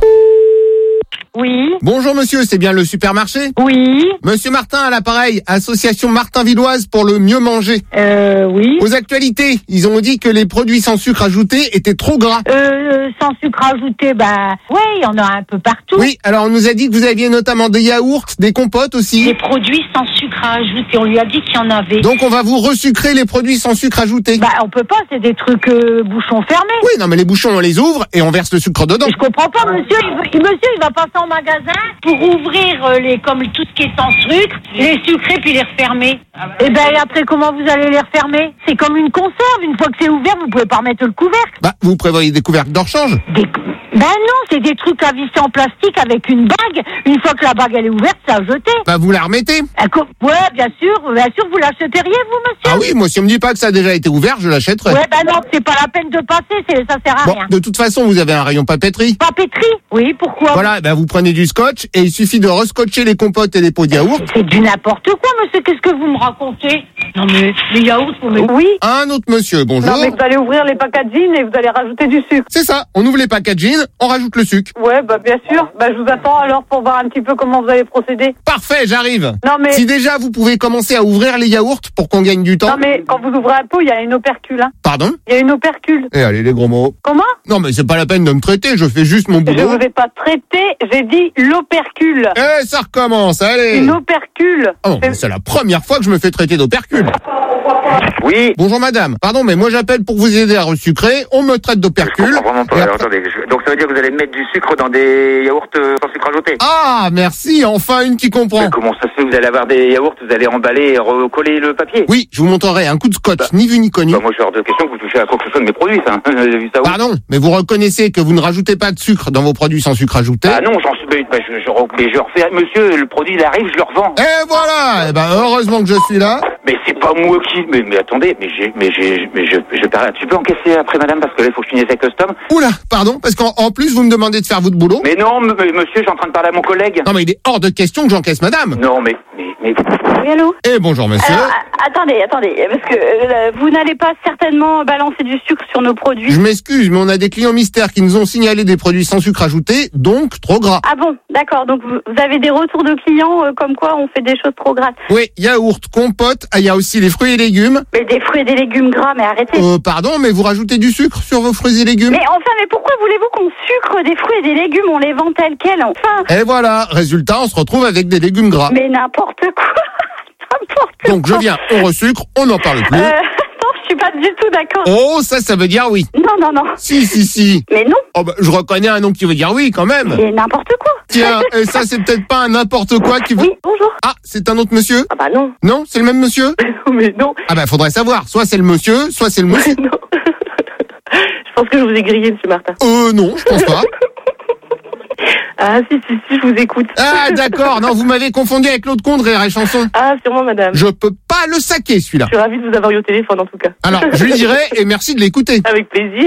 Oui. Bonjour monsieur, c'est bien le supermarché? Oui. Monsieur Martin à l'appareil, association Martin-Villoise pour le mieux manger. Euh, oui. Aux actualités, ils ont dit que les produits sans sucre ajouté étaient trop gras. Euh, sans sucre ajouté, bah, ouais, il y en a un peu partout. Oui, alors on nous a dit que vous aviez notamment des yaourts, des compotes aussi. Des produits sans sucre ajouté, on lui a dit qu'il y en avait. Donc on va vous resucrer les produits sans sucre ajouté. Bah, on peut pas, c'est des trucs euh, bouchons fermés. Oui, non mais les bouchons, on les ouvre et on verse le sucre dedans. Je comprends pas, monsieur, il, veut, monsieur, il va passer en magasin pour ouvrir euh, les comme tout ce qui est sans sucre, les sucrer puis les refermer. Et ben et après comment vous allez les refermer? C'est comme une conserve, une fois que c'est ouvert, vous pouvez pas remettre le couvercle. Bah vous prévoyez des couvercles de rechange. Des, Ben non, c'est des trucs à visser en plastique avec une bague. Une fois que la bague elle est ouverte, c'est à jeter. Bah, vous la remettez? Ah, co- Ouais, bien sûr, bien sûr, vous l'achèteriez, vous, monsieur? Ah oui, moi, si on me dit pas que ça a déjà été ouvert, je l'achèterai. Ouais, ben non, c'est pas la peine de passer, c'est, ça sert à Bon, rien. de toute façon, vous avez un rayon papeterie. Papeterie? Oui, pourquoi? Voilà, ben vous prenez du scotch et il suffit de rescotcher les compotes et les pots de yaourt. C'est du n'importe quoi, monsieur, qu'est-ce que vous me racontez? Non mais, les yaourts, vous me... Oui. Un autre monsieur, bonjour. Non, mais vous allez ouvrir les packaging et vous allez rajouter du sucre. C'est ça, on ouvre les packaging, on rajoute le sucre. Ouais, bah bien sûr. Bah je vous attends alors pour voir un petit peu comment vous allez procéder. Parfait, j'arrive. Non mais... Si déjà vous pouvez commencer à ouvrir les yaourts pour qu'on gagne du temps. Non mais quand vous ouvrez un pot, il y a une opercule. Hein. Pardon? Il y a une opercule. Eh allez, les gros mots. Comment? Non mais c'est pas la peine de me traiter, je fais juste mon Je boulot. vous ai pas traité, j'ai dit l'opercule. Eh, ça recommence, allez. Une opercule. Oh non, mais c'est la première fois que je me fais traiter d'opercule. Oui. Bonjour madame. Pardon, mais moi j'appelle pour vous aider à resucrer. On me traite d'opercule. Je comprends vraiment pas. Alors, attendez, je- donc ça veut dire que vous allez mettre du sucre dans des yaourts euh, sans sucre ajouté. Ah, merci, enfin une qui comprend. Mais comment ça se fait? Vous allez avoir des yaourts, vous allez emballer et recoller le papier. Oui, je vous montrerai un coup de scotch, ni vu ni connu. Bah, moi, je suis hors de question que vous touchez à quoi que ce soit de mes produits, ça. Vous avez vu ça où? Pardon, mais vous reconnaissez que vous ne rajoutez pas de sucre dans vos produits sans sucre ajouté? Ah non, j'en suis... Mais, bah, je, je, mais je refais... Monsieur, le produit, il arrive, je le revends. Et voilà. Eh ben, heureusement que je suis là. Mais c'est pas moi qui... Mais, mais attendez, mais j'ai... Mais j'ai... Mais je... Je perds... Tu peux encaisser après, madame, parce que là, il faut que je finisse avec le stom. Oula, pardon, parce qu'en en plus, vous me demandez de faire votre boulot. Mais non, m- m- monsieur, je suis en train de parler à mon collègue. Non, mais il est hors de question que j'encaisse madame. Non, mais... Mais... mais... Oui, allô? Eh, bonjour monsieur. Alors, a- attendez, attendez, parce que euh, vous n'allez pas certainement balancer du sucre sur nos produits. Je m'excuse, mais on a des clients mystères qui nous ont signalé des produits sans sucre ajouté, donc trop gras. Ah bon, d'accord, donc vous, vous avez des retours de clients euh, comme quoi on fait des choses trop grasses. Oui, yaourt, compote, ah, il y a aussi les fruits et légumes. Mais des fruits et des légumes gras, mais arrêtez. Euh, pardon, mais vous rajoutez du sucre sur vos fruits et légumes? Mais enfin, mais pourquoi voulez-vous qu'on sucre des fruits et des légumes? On les vend tels quels, enfin. Et voilà, résultat, on se retrouve avec des légumes gras. Mais n'importe quoi. N'importe quoi. Donc je viens, on resucre, on n'en parle plus. Euh, non, je suis pas du tout d'accord. Oh, ça, ça veut dire oui. Non, non, non. Si, si, si. Mais non. Oh, bah, je reconnais un nom qui veut dire oui, quand même. Mais n'importe quoi. Tiens, et ça, c'est peut-être pas un n'importe quoi qui veut... Oui, bonjour. Ah, c'est un autre monsieur? Ah bah non. Non, c'est le même monsieur? Mais non. Ah bah, faudrait savoir. Soit c'est le monsieur, soit c'est le monsieur. Non. Je pense que je vous ai grillé, monsieur Martin. Euh, non, je pense pas. Ah si, si, si, je vous écoute. Ah, d'accord. Non, vous m'avez confondu avec l'autre con de Rire et Chanson. Ah, sûrement, madame. Je peux pas le saquer, celui-là. Je suis ravie de vous avoir eu au téléphone, en tout cas. Alors, je lui dirai, et merci de l'écouter. Avec plaisir.